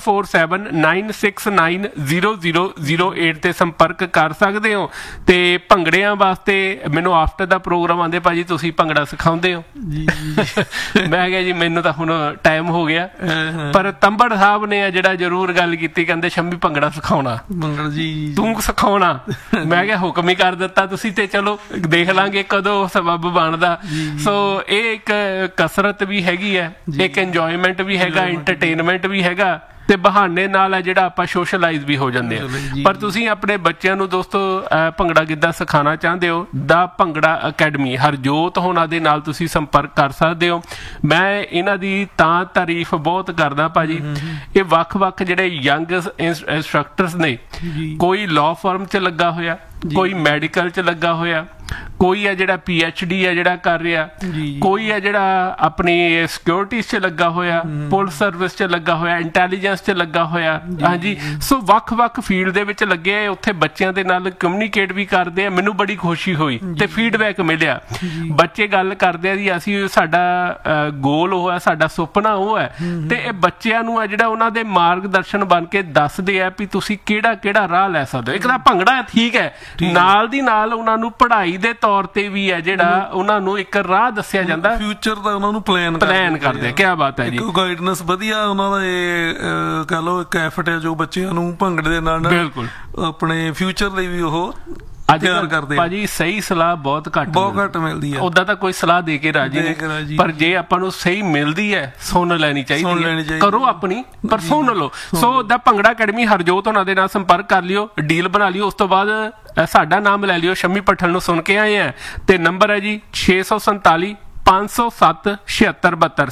Speaker 2: 647-969-0008 ਤੇ ਸੰਪਰਕ ਕਰ ਸਕਦੇ ਹੋ। ਤੇ ਭੰਗੜਿਆਂ ਵਾਸਤੇ ਮੈਨੂੰ ਆਫਟਰ ਦਾ ਪ੍ਰੋਗਰਾਮ ਆਂਦੇ ਭਾਜੀ ਤੁਸੀਂ ਭੰਗੜਾ ਸਿਖਾਉਂਦੇ ਹੋ? ਮੈਂ ਕਿਹਾ ਜੀ ਮੈਨੂੰ ਤਾਂ ਹੁਣ ਟਾਈਮ ਹੋ ਗਿਆ, ਪਰ ਤੰਬੜ ਸਾਹਿਬ ਨੇ ਜਿਹੜਾ ਜ਼ਰੂਰ ਗੱਲ ਕੀਤੀ, ਕਹਿੰਦੇ ਸ਼ੰਮੀ ਭੰਗੜਾ ਸਿਖਾਉਣਾ, ਤੂੰ ਸਿਖਾਉਣਾ। ਮੈਂ ਕਿਹਾ ਹੁਕਮ ਹੀ ਕਰ ਦਿੱਤਾ ਤੁਸੀਂ, ਤੇ ਚਲੋ ਦੇਖ ਲਾਂਗੇ ਕਦੋਂ ਸਬੱਬ ਬਣਦਾ। ਸੋ ਇਹ ਇੱਕ ਕਸਰਤ ਵੀ ਹੈਗੀ ਹੈ, ਇੱਕ ਇੰਜੋਇਮੈਂਟ ਵੀ ਹੈਗਾ, ਐਂਟਰਟੇਨਮੈਂਟ ਵੀ ਹੈਗਾ, ਤੇ ਬਹਾਨੇ ਨਾਲ ਹੈ ਜਿਹੜਾ ਆਪਾਂ ਸੋਸ਼ਲਾਈਜ਼ ਵੀ ਹੋ ਜਾਂਦੇ ਆ। ਪਰ ਤੁਸੀਂ ਆਪਣੇ ਬੱਚਿਆਂ ਨੂੰ ਦੋਸਤੋ ਭੰਗੜਾ ਗਿੱਧਾ ਸਿਖਾਉਣਾ ਚਾਹੁੰਦੇ ਹੋ, ਦਾ ਭੰਗੜਾ ਅਕੈਡਮੀ ਹਰਜੋਤ ਹੋਣਾ ਦੇ ਨਾਲ ਤੁਸੀਂ ਸੰਪਰਕ ਕਰ ਸਕਦੇ ਹੋ। ਮੈਂ ਇਹਨਾਂ ਦੀ ਤਾਂ ਤਾਰੀਫ ਬਹੁਤ ਕਰਦਾ ਭਾਜੀ। ਇਹ ਵੱਖ-ਵੱਖ ਜਿਹੜੇ ਯੰਗ ਇੰਸਟਰਕਟਰਸ ਨੇ, ਕੋਈ ਲਾਅ ਫਰਮ 'ਚ ਲੱਗਾ ਹੋਇਆ, ਕੋਈ ਮੈਡੀਕਲ 'ਚ ਲੱਗਾ ਹੋਇਆ, ਕੋਈ ਹੈ ਜਿਹੜਾ PhD ਹੈ ਜਿਹੜਾ ਕਰ ਰਿਹਾ, ਕੋਈ ਹੈ ਜਿਹੜਾ ਆਪਣੀ ਸਿਕਿਉਰਿਟੀਜ਼ 'ਚ ਲੱਗਾ ਹੋਇਆ, ਪੁਲਿਸ ਸਰਵਿਸ 'ਚ ਲੱਗਾ ਹੋਇਆ, ਇੰਟੈਲੀਜੈਂਸ 'ਚ ਲੱਗਾ ਹੋਇਆ। ਹਾਂਜੀ, ਸੋ ਵੱਖ-ਵੱਖ ਫੀਲਡ ਦੇ ਵਿੱਚ ਲੱਗੇ ਆ, ਉੱਥੇ ਬੱਚਿਆਂ ਦੇ ਨਾਲ ਕਮਿਊਨੀਕੇਟ ਵੀ ਕਰਦੇ ਆ। ਮੈਨੂੰ ਬੜੀ ਖੁਸ਼ੀ ਹੋਈ ਤੇ ਫੀਡਬੈਕ ਮਿਲਿਆ, ਬੱਚੇ ਗੱਲ ਕਰਦੇ ਆ ਜੀ ਅਸੀਂ, ਸਾਡਾ ਗੋਲ ਉਹ ਹੈ, ਸਾਡਾ ਸੁਪਨਾ ਉਹ ਹੈ, ਤੇ ਇਹ ਬੱਚਿਆਂ ਨੂੰ ਹੈ ਜਿਹੜਾ ਉਹਨਾਂ ਦੇ ਮਾਰਗਦਰਸ਼ਨ ਬਣ ਕੇ ਦੱਸਦੇ ਆ ਵੀ ਤੁਸੀਂ ਕਿਹੜਾ ਰਾਹ ਲੈ ਸਕਦੇ ਹੋ। ਇੱਕ ਤਾਂ ਭੰਗੜਾ ਠੀਕ ਹੈ, ਨਾਲ ਦੀ ਨਾਲ ਉਹਨਾਂ ਨੂੰ ਪੜ੍ਹਾਈ ਦੇ ਤੌਰ ਤੇ ਵੀ ਹੈ ਜਿਹੜਾ ਉਹਨਾਂ ਨੂੰ ਇੱਕ ਰਾਹ ਦੱਸਿਆ ਜਾਂਦਾ,
Speaker 6: ਫਿਊਚਰ ਦਾ ਉਹਨਾਂ ਨੂੰ ਪਲਾਨ
Speaker 2: ਕਰਦੇ। ਕੀ ਬਾਤ ਹੈ ਜੀ,
Speaker 6: ਗਾਈਡਨੈਸ ਵਧੀਆ ਉਹਨਾਂ ਦਾ। ਇਹ ਕਹ ਲਓ ਇੱਕ ਐਫਰਟ ਹੈ ਜੋ ਬੱਚਿਆਂ ਨੂੰ ਭੰਗੜੇ ਦੇ ਨਾਲ
Speaker 2: ਬਿਲਕੁਲ ਆਪਣੇ
Speaker 6: ਫਿਊਚਰ ਲਈ ਵੀ ਉਹ
Speaker 2: ਤਿਆਰ ਕਰਦੇ। ਭਾਜੀ ਸਹੀ ਸਲਾਹ ਬਹੁਤ ਘੱਟ ਮਿਲਦੀ ਹੈ, ਉਦਾਂ ਤਾਂ ਕੋਈ ਸਲਾਹ ਦੇ ਕੇ ਰਾਜੀ ਨਹੀਂ, ਪਰ ਜੇ ਆਪਾਂ ਨੂੰ ਸਹੀ ਮਿਲਦੀ ਹੈ ਸੁਣ ਲੈਣੀ ਚਾਹੀਦੀ ਹੈ, ਕਰੋ ਆਪਣੀ ਪਰ ਸੁਣ ਲਓ। ਸੋ ਦਾ ਭੰਗੜਾ ਅਕੈਡਮੀ ਹਰਜੋਤ ਉਹਨਾਂ ਦੇ ਨਾਲ ਸੰਪਰਕ ਕਰ ਲਿਓ, ਡੀਲ ਬਣਾ ਲਿਓ, ਉਸ ਤੋਂ ਬਾਅਦ ਸਾਡਾ ਨਾਮ ਲੈ ਲਿਓ, ਸ਼ੰਮੀ ਭੱਠਲ ਨੂੰ ਸੁਣ ਕੇ ਆਏ ਆ। ਤੇ ਨੰਬਰ ਹੈ ਜੀ 647 507 7672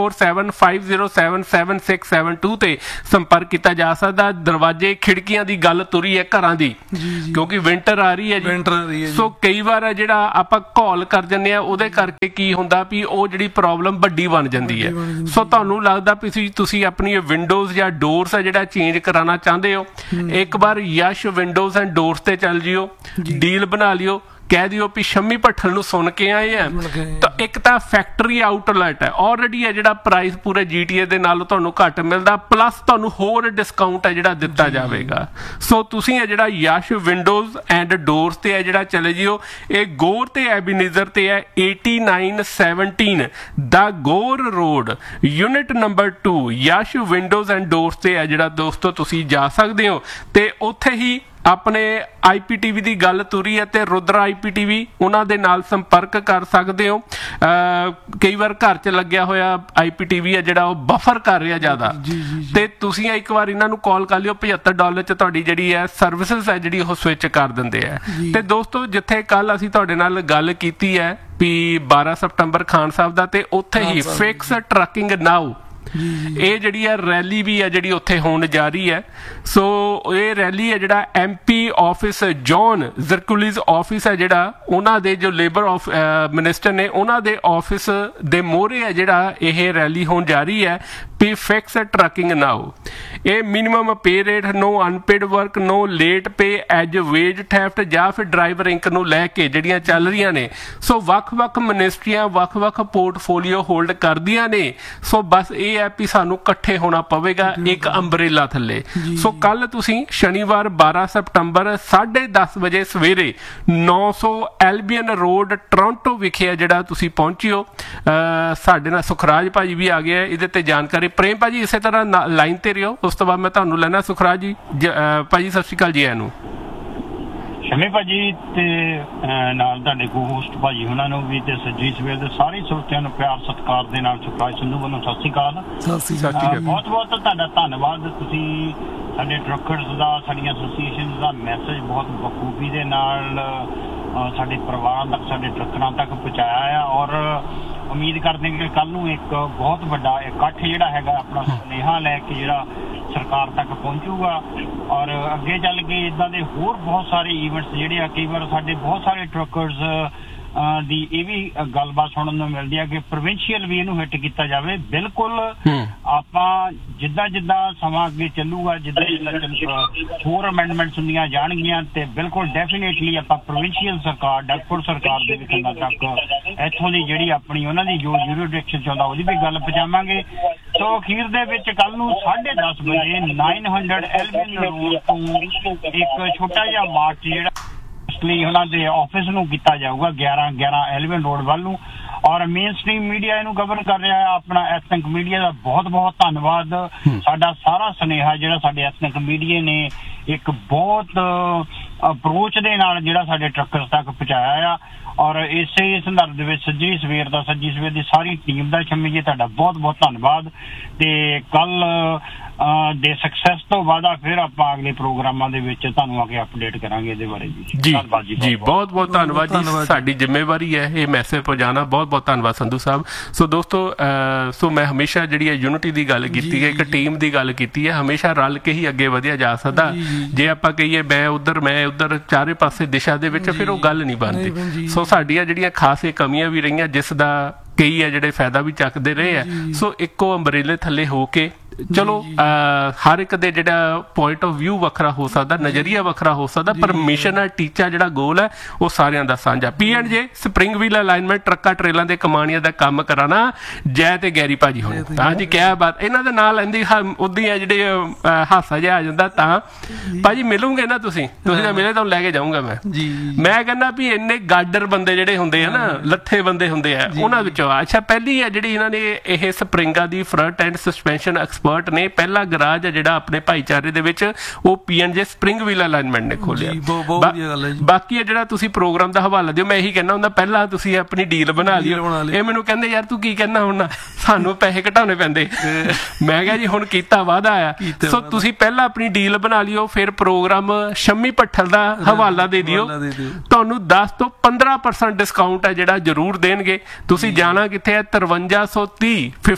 Speaker 2: 6475077672 ਤੇ ਸੰਪਰਕ ਕੀਤਾ ਜਾ ਸਕਦਾ। ਦਰਵਾਜ਼ੇ ਖਿੜਕੀਆਂ ਦੀ ਗੱਲ ਤੁਰੀ ਹੈ ਘਰਾਂ ਦੀ, ਕਿਉਂਕਿ ਵਿੰਟਰ ਆ ਰਹੀ ਹੈ ਜੀ। ਸੋ ਕਈ ਵਾਰ ਜਿਹੜਾ ਆਪਾਂ ਘੋਲ ਕਰ ਜੰਨੇ ਆ, ਉਹਦੇ ਕਰਕੇ ਕੀ ਹੁੰਦਾ ਵੀ ਉਹ ਜਿਹੜੀ ਪ੍ਰੋਬਲਮ ਵੱਡੀ ਬਣ ਜਾਂਦੀ ਹੈ। ਸੋ ਤੁਹਾਨੂੰ ਲੱਗਦਾ ਵੀ ਤੁਸੀਂ ਆਪਣੀ ਵਿੰਡੋਜ਼ ਜਾਂ ਡੋਰਸ ਆ ਜਿਹੜਾ ਚੇਂਜ ਕਰਾਉਣਾ ਚਾਹੁੰਦੇ ਹੋ, ਇੱਕ ਵਾਰ ਯਸ਼ ਵਿੰਡੋਜ਼ ਐਂਡ ਡੋਰਸ ਤੇ ਚੱਲ ਜਿਓ, ਡੀਲ ਬਣਾ ਲਿਓ, ਕਹਿ ਦਿਓ ਵੀ ਸ਼ੰਮੀ ਭੱਠਲ ਨੂੰ ਸੁਣ ਕੇ ਆਏ ਆ। ਤਾਂ ਇੱਕ ਤਾਂ ਫੈਕਟਰੀ ਆਊਟਲੈਟ ਹੈ, ਆਲਰੇਡੀ ਹੈ ਜਿਹੜਾ ਪ੍ਰਾਈਸ ਪੂਰੇ GTA ਦੇ ਨਾਲੋਂ ਤੁਹਾਨੂੰ ਘੱਟ ਮਿਲਦਾ, ਪਲੱਸ ਤੁਹਾਨੂੰ ਹੋਰ ਡਿਸਕਾਊਂਟ ਹੈ ਜਿਹੜਾ ਦਿੱਤਾ ਜਾਵੇਗਾ। ਸੋ ਤੁਸੀਂ ਹੈ ਜਿਹੜਾ ਯਸ਼ ਵਿੰਡੋਜ਼ ਐਂਡ ਡੋਰਸ ਤੇ ਹੈ ਜਿਹੜਾ ਚਲੇ ਜਿਓ। ਇਹ ਗੌਰ ਤੇ ਐਬੀਨੇਜ਼ਰ ਤੇ ਹੈ, 8917 ਦਾ ਗੌਰ road, unit number 2, Yash windows and doors ਤੇ ਹੈ ਜਿਹੜਾ ਦੋਸਤੋ ਤੁਸੀਂ ਜਾ ਸਕਦੇ ਹੋ। ਤੇ ਉੱਥੇ ਹੀ ਆਪਣੇ IPTV ਦੀ ਗੱਲ ਤੁਰੀ ਹੈ ਤੇ ਰੁਦਰਾ IPTV, ਉਹਨਾਂ ਦੇ ਨਾਲ ਸੰਪਰਕ ਕਰ ਸਕਦੇ ਹੋ। ਕਈ ਵਾਰ ਘਰ 'ਚ ਲੱਗਿਆ ਹੋਇਆ IPTV ਹੈ ਜਿਹੜਾ ਉਹ ਬਫਰ ਕਰ ਰਿਹਾ ਜ਼ਿਆਦਾ, ਤੇ ਤੁਸੀਂ ਇੱਕ ਵਾਰ ਇਹਨਾਂ ਨੂੰ ਕਾਲ ਕਰ ਲਿਓ, $75 'ਚ ਤੁਹਾਡੀ ਜਿਹੜੀ ਹੈ ਸਰਵਿਸਿਜ਼ ਹੈ ਜਿਹੜੀ ਉਹ ਸਵਿਚ ਕਰ ਦਿੰਦੇ ਆ। ਤੇ ਦੋਸਤੋ ਜਿੱਥੇ ਕੱਲ ਅਸੀਂ ਤੁਹਾਡੇ ਨਾਲ ਗੱਲ ਕੀਤੀ ਹੈ ਵੀ 12 ਸਤੰਬਰ ਖਾਨ ਸਾਹਿਬ ਦਾ, ਤੇ ਉੱਥੇ ਹੀ ਫਿਕਸ ਟਰੱਕਿੰਗ ਨਾਓ ਇਹ ਜਿਹੜੀ ਹੈ ਰੈਲੀ ਵੀ ਹੈ ਜਿਹੜੀ ਉੱਥੇ ਹੋਣ ਜਾ ਰਹੀ ਹੈ। ਸੋ ਇਹ ਰੈਲੀ ਹੈ ਜਿਹੜਾ MP ਆਫਿਸ ਜੌਨ ਜ਼ਰਕੁਲੀਜ਼ ਆਫਿਸ ਹੈ ਜਿਹੜਾ, ਉਹਨਾਂ ਦੇ ਜੋ ਲੇਬਰ ਮਿਨਿਸਟਰ ਨੇ ਉਹਨਾਂ ਦੇ ਆਫਿਸ ਦੇ ਮੋਹਰੇ ਹੈ ਜਿਹੜਾ ਇਹ ਰੈਲੀ ਹੋਣ ਜਾ ਰਹੀ ਹੈ ਵੀ ਫਿਕਸ ਟਰੱਕਿੰਗ ਨਾਓ। ਇਹ ਮਿਨੀਮਮ ਪੇ ਰੇਟ, ਨੋ ਅਨਪੇਡ ਵਰਕ, ਨੋ ਲੇਟ ਪੇ ਐਜ ਵੇਜ ਥੈਫਟ ਜਾਂ ਫਿਰ ਡਰਾਈਵਰ ਇੰਕ ਨੂੰ ਲੈ ਕੇ ਜਿਹੜੀਆਂ ਚੱਲ ਰਹੀਆਂ ਨੇ। ਸੋ ਵੱਖ-ਵੱਖ ਮਿਨਿਸਟਰੀਆਂ ਵੱਖ-ਵੱਖ ਪੋਰਟਫੋਲੀਓ ਹੋਲਡ ਕਰਦੀਆਂ ਨੇ। ਸੋ ਬਸ ਇਹ ਹੈ ਵੀ ਸਾਨੂੰ ਇਕੱਠੇ ਹੋਣਾ ਪਵੇਗਾ ਇੱਕ ਅੰਬਰੇਲਾ ਥੱਲੇ। ਸੋ ਕੱਲ ਤੁਸੀਂ ਸ਼ਨੀਵਾਰ 12 ਸਤੰਬਰ 10:30 ਵਜੇ ਸਵੇਰੇ 900 ਐਲਬੀਅਨ ਰੋਡ ਟੋਰਾਂਟੋ ਵਿਖੇ ਜਿਹੜਾ ਤੁਸੀਂ ਪਹੁੰਚਿਓ। ਸਾਡੇ ਨਾਲ ਸੁਖਰਾਜ ਭਾਜੀ ਵੀ ਆ ਗਏ, ਇਹਦੇ ਤੇ ਜਾਣਕਾਰੀ। ਪ੍ਰੇਮ ਭਾਜੀ ਇਸੇ ਤਰ੍ਹਾਂ ਲਾਈਨ ਤੇ ਰਿਓ, ਉਸ ਤੋਂ ਬਾਅਦ ਮੈਂ ਤੁਹਾਨੂੰ ਲੈਣਾ। ਸੁਖਰਾਜ ਜੀ ਭਾਜੀ ਸਤਿ ਸ਼੍ਰੀ ਅਕਾਲ ਜੀ। ਇਹਨੂੰ
Speaker 3: ਸ਼ਮੀ ਭਾਜੀ ਤੇ ਨਾਲ ਤੁਹਾਡੇ ਕੋ-ਹੋਸਟ ਭਾਜੀ ਉਹਨਾਂ ਨੂੰ ਵੀ, ਤੇ ਸੱਜੀ ਸਵੇਰ ਦੇ ਸਾਰੇ ਸਰੋਤਿਆਂ ਨੂੰ ਪਿਆਰ ਸਤਿਕਾਰ ਦੇ ਨਾਲ ਸੁਖਰਾਜ ਸੰਧੂ ਵੱਲੋਂ ਸਤਿ ਸ਼੍ਰੀ ਅਕਾਲ। ਬਹੁਤ-ਬਹੁਤ ਤੁਹਾਡਾ ਧੰਨਵਾਦ। ਤੁਸੀਂ ਸਾਡੇ ਟਰੱਕਰਸ ਦਾ, ਸਾਡੀਆਂ ਐਸੋਸੀਏਸ਼ਨ ਦਾ ਮੈਸੇਜ ਬਹੁਤ ਬਖੂਬੀ ਦੇ ਨਾਲ ਸਾਡੇ ਪਰਿਵਾਰਾਂ ਤੱਕ, ਸਾਡੇ ਟਰੱਕਰਾਂ ਤੱਕ ਪਹੁੰਚਾਇਆ ਆ। ਔਰ ਉਮੀਦ ਕਰਦੇ ਕਿ ਕੱਲ ਨੂੰ ਇੱਕ ਬਹੁਤ ਵੱਡਾ ਇਕੱਠ ਜਿਹੜਾ ਹੈਗਾ ਆਪਣਾ ਸੁਨੇਹਾ ਲੈ ਕੇ ਜਿਹੜਾ ਸਰਕਾਰ ਤੱਕ ਪਹੁੰਚੂਗਾ। ਔਰ ਅੱਗੇ ਚੱਲ ਕੇ ਇੱਦਾਂ ਦੇ ਹੋਰ ਬਹੁਤ ਸਾਰੇ ਈਵੈਂਟਸ ਜਿਹੜੇ ਆ, ਕਈ ਵਾਰ ਸਾਡੇ ਬਹੁਤ ਸਾਰੇ ਟਰੱਕਰਸ ਦੀ ਇਹ ਵੀ ਗੱਲਬਾਤ ਸੁਣਨ ਨੂੰ ਮਿਲਦੀ ਹੈ ਕਿ ਪ੍ਰੋਵਿੰਸ਼ੀਅਲ ਵੀ ਇਹਨੂੰ ਹਿੱਟ ਕੀਤਾ ਜਾਵੇ। ਬਿਲਕੁਲ ਆਪਾਂ ਜਿੱਦਾਂ ਸਮਾਂ ਅੱਗੇ ਚੱਲੂਗਾ, ਜਿੱਦਾਂ ਹੋਰ ਅਮੈਂਡਮੈਂਟਸ ਹੁੰਦੀਆਂ ਜਾਣਗੀਆਂ, ਤੇ ਬਿਲਕੁਲ ਡੈਫੀਨੇਟਲੀ ਆਪਾਂ ਪ੍ਰੋਵਿੰਸ਼ੀਅਲ ਸਰਕਾਰ, ਡਾਕਟਰ ਸਰਕਾਰ ਦੇ ਵਿਖਾਂ ਤੱਕ ਇੱਥੋਂ ਦੀ ਜਿਹੜੀ ਆਪਣੀ ਉਹਨਾਂ ਦੀ ਜੋ ਜੂਰੀਡਿਕਸ਼ਨ ਚਾਹੁੰਦਾ ਉਹਦੀ ਵੀ ਗੱਲ ਪਹੁੰਚਾਵਾਂਗੇ। ਸੋ ਅਖੀਰ ਦੇ ਵਿੱਚ ਕੱਲ ਨੂੰ 10:30 ਵਜੇ 900 ਐਲਬੀਅਨ ਰੋਡ ਤੋਂ ਇੱਕ ਛੋਟਾ ਜਿਹਾ ਮਾਰਚ ਜਿਹੜਾ ਲਈ ਉਹਨਾਂ ਦੇ ਆਫਿਸ ਨੂੰ ਕੀਤਾ ਜਾਊਗਾ 11 ਐਲਬੀਅਨ ਰੋਡ ਵੱਲ ਨੂੰ। ਔਰ ਮੇਨ ਸਟ੍ਰੀਮ ਮੀਡੀਆ ਇਹਨੂੰ ਕਵਰ ਕਰ ਰਿਹਾ ਹੈ। ਆਪਣਾ ਐਥਨਿਕ ਮੀਡੀਆ ਦਾ ਬਹੁਤ-ਬਹੁਤ ਧੰਨਵਾਦ। ਸਾਡਾ ਸਾਰਾ ਸੁਨੇਹਾ ਜਿਹੜਾ ਸਾਡੇ ਐਥਨਿਕ ਮੀਡੀਆ ਨੇ ਇੱਕ ਬਹੁਤ ਅਪਰੋਚ ਦੇ ਨਾਲ ਜਿਹੜਾ ਸਾਡੇ ਟਰੱਕਰਸ ਤੱਕ ਪਹੁੰਚਾਇਆ ਆ। ਔਰ ਇਸੇ ਸੰਦਰਭ ਦੇ ਵਿੱਚ ਸੱਜੀ ਸਵੇਰ ਦੀ ਸਾਰੀ ਟੀਮ ਦਾ ਸ਼ਮੀ ਜੀ ਤੁਹਾਡਾ ਬਹੁਤ-ਬਹੁਤ ਧੰਨਵਾਦ। ਤੇ ਕੱਲ ਦੇ ਸਕਸੈਸ ਤੋਂ ਬਾਅਦ ਫਿਰ ਆਪਾਂ ਅਗਲੇ ਪ੍ਰੋਗਰਾਮਾਂ ਦੇ ਵਿੱਚ ਤੁਹਾਨੂੰ ਆ ਕੇ ਅਪਡੇਟ ਕਰਾਂਗੇ ਇਹਦੇ ਬਾਰੇ ਜੀ।
Speaker 2: ਬਹੁਤ-ਬਹੁਤ ਧੰਨਵਾਦ ਜੀ। ਸਾਡੀ ਜ਼ਿੰਮੇਵਾਰੀ ਹੈ ਇਹ ਮੈਸੇਜ ਪਹੁੰਚਾਉਣਾ। ਬਹੁਤ-ਬਹੁਤ ਧੰਨਵਾਦ ਸੰਧੂ ਸਾਹਿਬ। ਸੋ ਦੋਸਤੋ, ਸੋ ਮੈਂ ਹਮੇਸ਼ਾ ਜਿਹੜੀ ਹੈ ਯੂਨਿਟੀ ਦੀ ਗੱਲ ਕੀਤੀ ਹੈ, ਇੱਕ ਟੀਮ ਦੀ ਗੱਲ ਕੀਤੀ ਹੈ। ਹਮੇਸ਼ਾ ਰਲ ਕੇ ਹੀ ਅੱਗੇ ਵਧਿਆ ਜਾ ਸਕਦਾ। ਜੇ ਆਪਾਂ ਕਹੀਏ ਮੈਂ ਉੱਧਰ ਚਾਰੇ ਪਾਸੇ ਦਿਸ਼ਾ ਦੇ ਵਿੱਚ, ਫਿਰ ਉਹ ਗੱਲ ਨਹੀਂ ਬਣਦੀ। ਸੋ ਸਾਡੀਆਂ ਜਿਹੜੀਆਂ ਖਾਸ ਕਮੀਆਂ ਵੀ ਰਹੀਆਂ, ਜਿਸ ਦਾ ਕਈ ਹੈ ਜਿਹੜੇ ਫਾਇਦਾ ਵੀ ਚੱਕਦੇ ਰਹੇ ਆ। ਸੋ ਇੱਕੋ ਅੰਬਰੇਲੇ ਥੱਲੇ ਹੋ ਕੇ ਚਲੋ ਹਰ ਇੱਕ ਦੇ ਜਿਹੜਾ ਪੁਆਇੰਟ ਆਫ ਵਿਊ ਵੱਖਰਾ ਹੋ ਸਕਦਾ, ਨਜ਼ਰੀਆ ਵੱਖਰਾ ਹੋ ਸਕਦਾ, ਪਰ ਮਿਸ਼ਨ ਹੈ, ਟੀਚਾ ਜਿਹੜਾ ਗੋਲ ਹੈ ਉਹ ਸਾਰਿਆਂ ਦਾ ਸਾਂਝਾ। P&J ਸਪਰਿੰਗ ਵੀਲ ਅਲਾਈਨਮੈਂਟ, ਟਰੱਕਾਂ ਟਰੇਲਾਂ ਦੇ ਕਮਾਣੀਆਂ ਦਾ ਕੰਮ ਕਰਾਣਾ। ਜੈ ਤੇ ਗੈਰੀ ਭਾਜੀ ਹੋਣੇ ਤਾਂ ਜੀ, ਕਿਆ ਬਾਤ। ਇਹਨਾਂ ਦੇ ਨਾਲ ਲੈਂਦੀ ਉਦਾਂ ਹੀ ਜਿਹੜੇ ਹਾਸਾ ਜਿਹਾ ਆ ਜਾਂਦਾ। ਤਾਂ ਭਾਜੀ ਮਿਲੂਗੇ ਨਾ ਤੁਸੀਂ ਤਾਂ ਮਿਲੇ ਤਾਂ ਲੈ ਕੇ ਜਾਊਂਗਾ ਮੈਂ ਕਹਿੰਦਾ ਵੀ ਇੰਨੇ ਗਾਡਰ ਬੰਦੇ ਜਿਹੜੇ ਹੁੰਦੇ ਆ ਨਾ, ਲੱਥੇ ਬੰਦੇ ਹੁੰਦੇ ਆ, ਉਹਨਾਂ ਵਿੱਚੋਂ ਅੱਛਾ ਪਹਿਲੀ ਹੈ ਜਿਹੜੀ ਇਹਨਾਂ ਨੇ ਇਹ ਸਪਰਿੰਗਾਂ ਦੀ ਫਰੰਟ ਐਂਡ ਸਸਪੈਂਸ਼ਨ ਐਕਸਪਰਟ ਨੇ। ਪਹਿਲਾ ਗਰਾਜ ਹੈ ਜਿਹੜਾ ਆਪਣੇ ਭਾਈਚਾਰੇ ਦੇ ਵਿੱਚ ਉਹ P&J ਸਪਰਿੰਗਵੀਲ ਅਲਾਈਨਮੈਂਟ ਨੇ ਖੋਲਿਆ। ਬਾਕੀ ਜਿਹੜਾ ਤੁਸੀਂ ਪ੍ਰੋਗਰਾਮ ਦਾ ਹਵਾਲਾ ਦਿਓ, ਮੈਂ ਇਹੀ ਕਹਿੰਦਾ ਹੁੰਦਾ ਪਹਿਲਾਂ ਤੁਸੀਂ ਆਪਣੀ ਡੀਲ ਬਣਾ ਲਿਓ। ਇਹ ਮੈਨੂੰ ਕਹਿੰਦੇ ਯਾਰ ਤੂੰ ਕੀ ਕਹਿੰਦਾ ਹੁਣ, ਸਾਨੂੰ ਪੈਸੇ ਘਟਾਉਣੇ ਪੈਂਦੇ। ਮੈਂ ਕਿਹਾ ਜੀ ਹੁਣ ਕੀਤਾ ਵਾਅਦਾ ਆ, ਸੋ ਤੁਸੀਂ ਪਹਿਲਾਂ ਆਪਣੀ ਡੀਲ ਬਣਾ ਲਿਓ, ਫਿਰ ਪ੍ਰੋਗਰਾਮ ਸ਼ੰਮੀ ਭੱਠਲ ਦਾ ਹਵਾਲਾ ਦੇ ਦਿਓ, ਤੁਹਾਨੂੰ 10 ਤੋਂ 15% ਡਿਸਕਾਊਂਟ ਹੈ ਜਿਹੜਾ ਜ਼ਰੂਰ ਦੇਣਗੇ। ਤੁਸੀਂ ਜਾਣਾ ਕਿੱਥੇ ਹੈ? 5330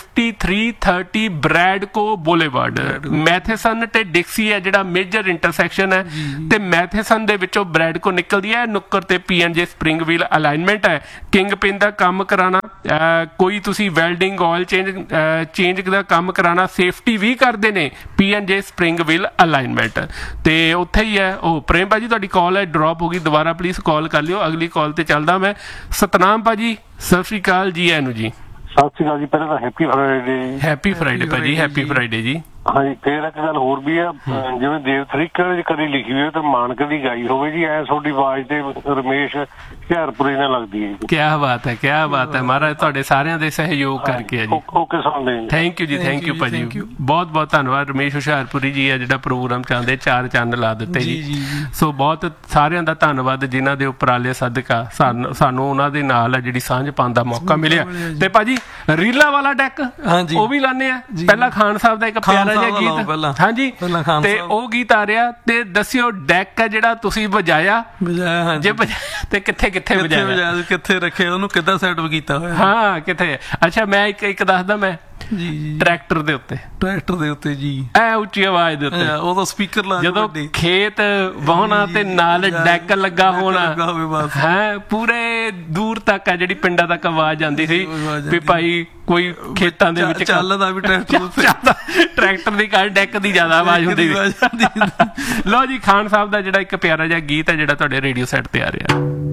Speaker 2: 5330 ਬ੍ਰੈਡਕੋ ਬੋਲੇਵਾਰਡ, ਮੈਥੇਸਨ ਤੇ ਡਿਕਸੀ ਹੈ ਜਿਹੜਾ ਮੇਜਰ ਇੰਟਰਸੈਕਸ਼ਨ ਹੈ, ਤੇ ਮੈਥੇਸਨ ਦੇ ਵਿੱਚੋਂ ਬ੍ਰੈਡਕੋ ਨਿਕਲਦੀ ਹੈ, ਨੁੱਕਰ ਤੇ P&J ਸਪਰਿੰਗਵੀਲ ਅਲਾਈਨਮੈਂਟ ਹੈ। ਕਿੰਗ ਪਿਨ ਦਾ ਕੰਮ ਕਰਾਣਾ, ਕੋਈ ਤੁਸੀਂ ਵੈਲਡਿੰਗ ਆਇਲ ਚੇਂਜ ਦਾ ਕੰਮ ਕਰਾਣਾ, ਸੇਫਟੀ ਵੀ ਕਰਦੇ ਨੇ P&J ਸਪਰਿੰਗਵੀਲ ਅਲਾਈਨਮੈਂਟ। ਤੇ ਉੱਥੇ ਹੀ ਹੈ ਉਹ ਪ੍ਰੇਮ ਭਾਜੀ, ਤੁਹਾਡੀ ਕਾਲ ਹੈ ਡ੍ਰੌਪ ਹੋ ਗਈ, ਦੁਬਾਰਾ ਪਲੀਜ਼ ਕਾਲ ਕਰ ਲਿਓ। ਅਗਲੀ ਕਾਲ ਤੇ ਚੱਲਦਾ ਮੈਂ। ਸਤਨਾਮ ਭਾਜੀ ਸਤਿ ਸ਼੍ਰੀ ਅਕਾਲ ਜੀ। ਆਇਆਂ ਨੂੰ ਜੀ।
Speaker 7: ਸਤਿ ਸ਼੍ਰੀ ਅਕਾਲ ਜੀ। ਪਹਿਲਾਂ ਤਾਂ ਹੈਪੀ ਫਰਾਈਡੇ।
Speaker 2: ਹੈਪੀ ਫਰਾਈਡੇ ਭਾਜੀ, ਹੈਪੀ ਫਰਾਈਡੇ ਜੀ।
Speaker 7: ਹਾਂਜੀ, ਫੇਰ ਇੱਕ ਗੱਲ ਹੋਰ ਵੀ ਆ, ਜਿਵੇਂ ਦੇਵ ਤਰੀਕੇ ਦੀ ਕਦੀ ਲਿਖੀ ਹੋਈ ਤੇ ਮਾਨਕ ਦੀ ਗਾਈ ਹੋਵੇ ਜੀ, ਐ ਤੁਹਾਡੀ ਆਵਾਜ਼ ਤੇ ਰਮੇਸ਼ ਹੁਸ਼ਿਆਰਪੁਰੀ ਨਾਲ ਲੱਗਦੀ ਹੈ।
Speaker 2: ਕਿਆ ਬਾਤ ਹੈ, ਕਿਆ ਬਾਤ ਹੈ ਮਹਾਰਾਜ, ਤੁਹਾਡੇ ਸਾਰਿਆਂ ਦੇ ਸਹਿਯੋਗ ਕਰਕੇ ਆ ਜੀ।
Speaker 7: ਓਕੇ ਸੁਣਦੇ ਜੀ,
Speaker 2: ਥੈਂਕ ਯੂ ਜੀ, ਥੈਂਕ ਯੂ ਭਾਜੀ, ਬਹੁਤ ਬਹੁਤ ਧੰਨਵਾਦ। ਰਮੇਸ਼ ਹੁਸ਼ਿਆਰਪੁਰੀ ਜੀ ਆ ਜਿਹੜਾ ਪ੍ਰੋਗਰਾਮ ਚਾਹੁੰਦੇ 4 ਚੰਨ ਲਾ ਦਿੱਤੇ ਜੀ। ਸੋ ਬਹੁਤ ਸਾਰਿਆਂ ਦਾ ਧੰਨਵਾਦ ਜਿਨ੍ਹਾਂ ਦੇ ਉਪਰਾਲੇ ਸਦਕਾ ਸਾਨੂੰ ਉਹਨਾਂ ਦੇ ਨਾਲ ਹੈ ਜਿਹੜੀ ਸਾਂਝ ਪਾਉਣ ਦਾ ਮੌਕਾ ਮਿਲਿਆ। ਤੇ ਭਾਜੀ ਰੀਲਾ ਵਾਲਾ ਡੈਕ ਉਹ ਵੀ ਲਾਣੇ ਆ। ਪਹਿਲਾਂ ਖਾਨ ਸਾਹਿਬ ਦਾ ਇੱਕ ਪਿਆਰਾ ਜਿਹਾ ਗੀਤ, ਹਾਂਜੀ, ਤੇ ਉਹ ਗੀਤ ਆ ਰਿਹਾ, ਤੇ ਦੱਸਿਓ ਡੈਕ ਹੈ ਜਿਹੜਾ ਤੁਸੀਂ ਵਜਾਇਆ ਜੇ ਵਜਾਇਆ ਤੇ ਕਿੱਥੇ ਕਿੱਥੇ ਵਜਾਇਆ,
Speaker 6: ਕਿੱਥੇ ਰੱਖੇ, ਉਹਨੂੰ ਕਿੱਦਾਂ ਸੈਟ ਕੀਤਾ ਹੋਇਆ।
Speaker 2: ਹਾਂ ਕਿੱਥੇ। ਅੱਛਾ ਮੈਂ ਇੱਕ ਦੱਸਦਾ, ਮੈਂ ਟਰੈਕਟਰ ਦੇ ਉੱਤੇ ਜੀ ਐ ਉੱਚੀ ਆਵਾਜ਼ ਦੇ ਉੱਤੇ
Speaker 6: ਉਹਦਾ ਸਪੀਕਰ ਲਾ
Speaker 2: ਜਦੋਂ ਖੇਤ ਵਾਹੁਣਾ ਤੇ ਨਾਲ ਡੈਕ ਲੱਗਾ ਹੋਣਾ ਹੈ, ਪੂਰੇ ਦੂਰ ਤੱਕ ਆ ਜਿਹੜੀ ਪਿੰਡਾਂ ਤੱਕ ਆਵਾਜ਼ ਆਉਂਦੀ ਸੀ ਵੀ ਭਾਈ ਕੋਈ ਖੇਤਾਂ ਦੇ ਵਿੱਚ
Speaker 6: ਚੱਲਦਾ ਵੀ
Speaker 2: ਟਰੈਕਟਰ ਦੀ ਘੱਟ ਡੈਕ ਦੀ ਜ਼ਿਆਦਾ ਆਵਾਜ਼ ਹੁੰਦੀ ਸੀ। ਲਓ ਜੀ, ਖਾਨ ਸਾਹਿਬ ਦਾ ਜਿਹੜਾ ਇੱਕ ਪਿਆਰਾ ਜਿਹਾ ਗੀਤ ਹੈ ਜਿਹੜਾ ਤੁਹਾਡੇ ਰੇਡੀਓ ਸੈੱਟ ਤੇ ਆ ਰਿਹਾ।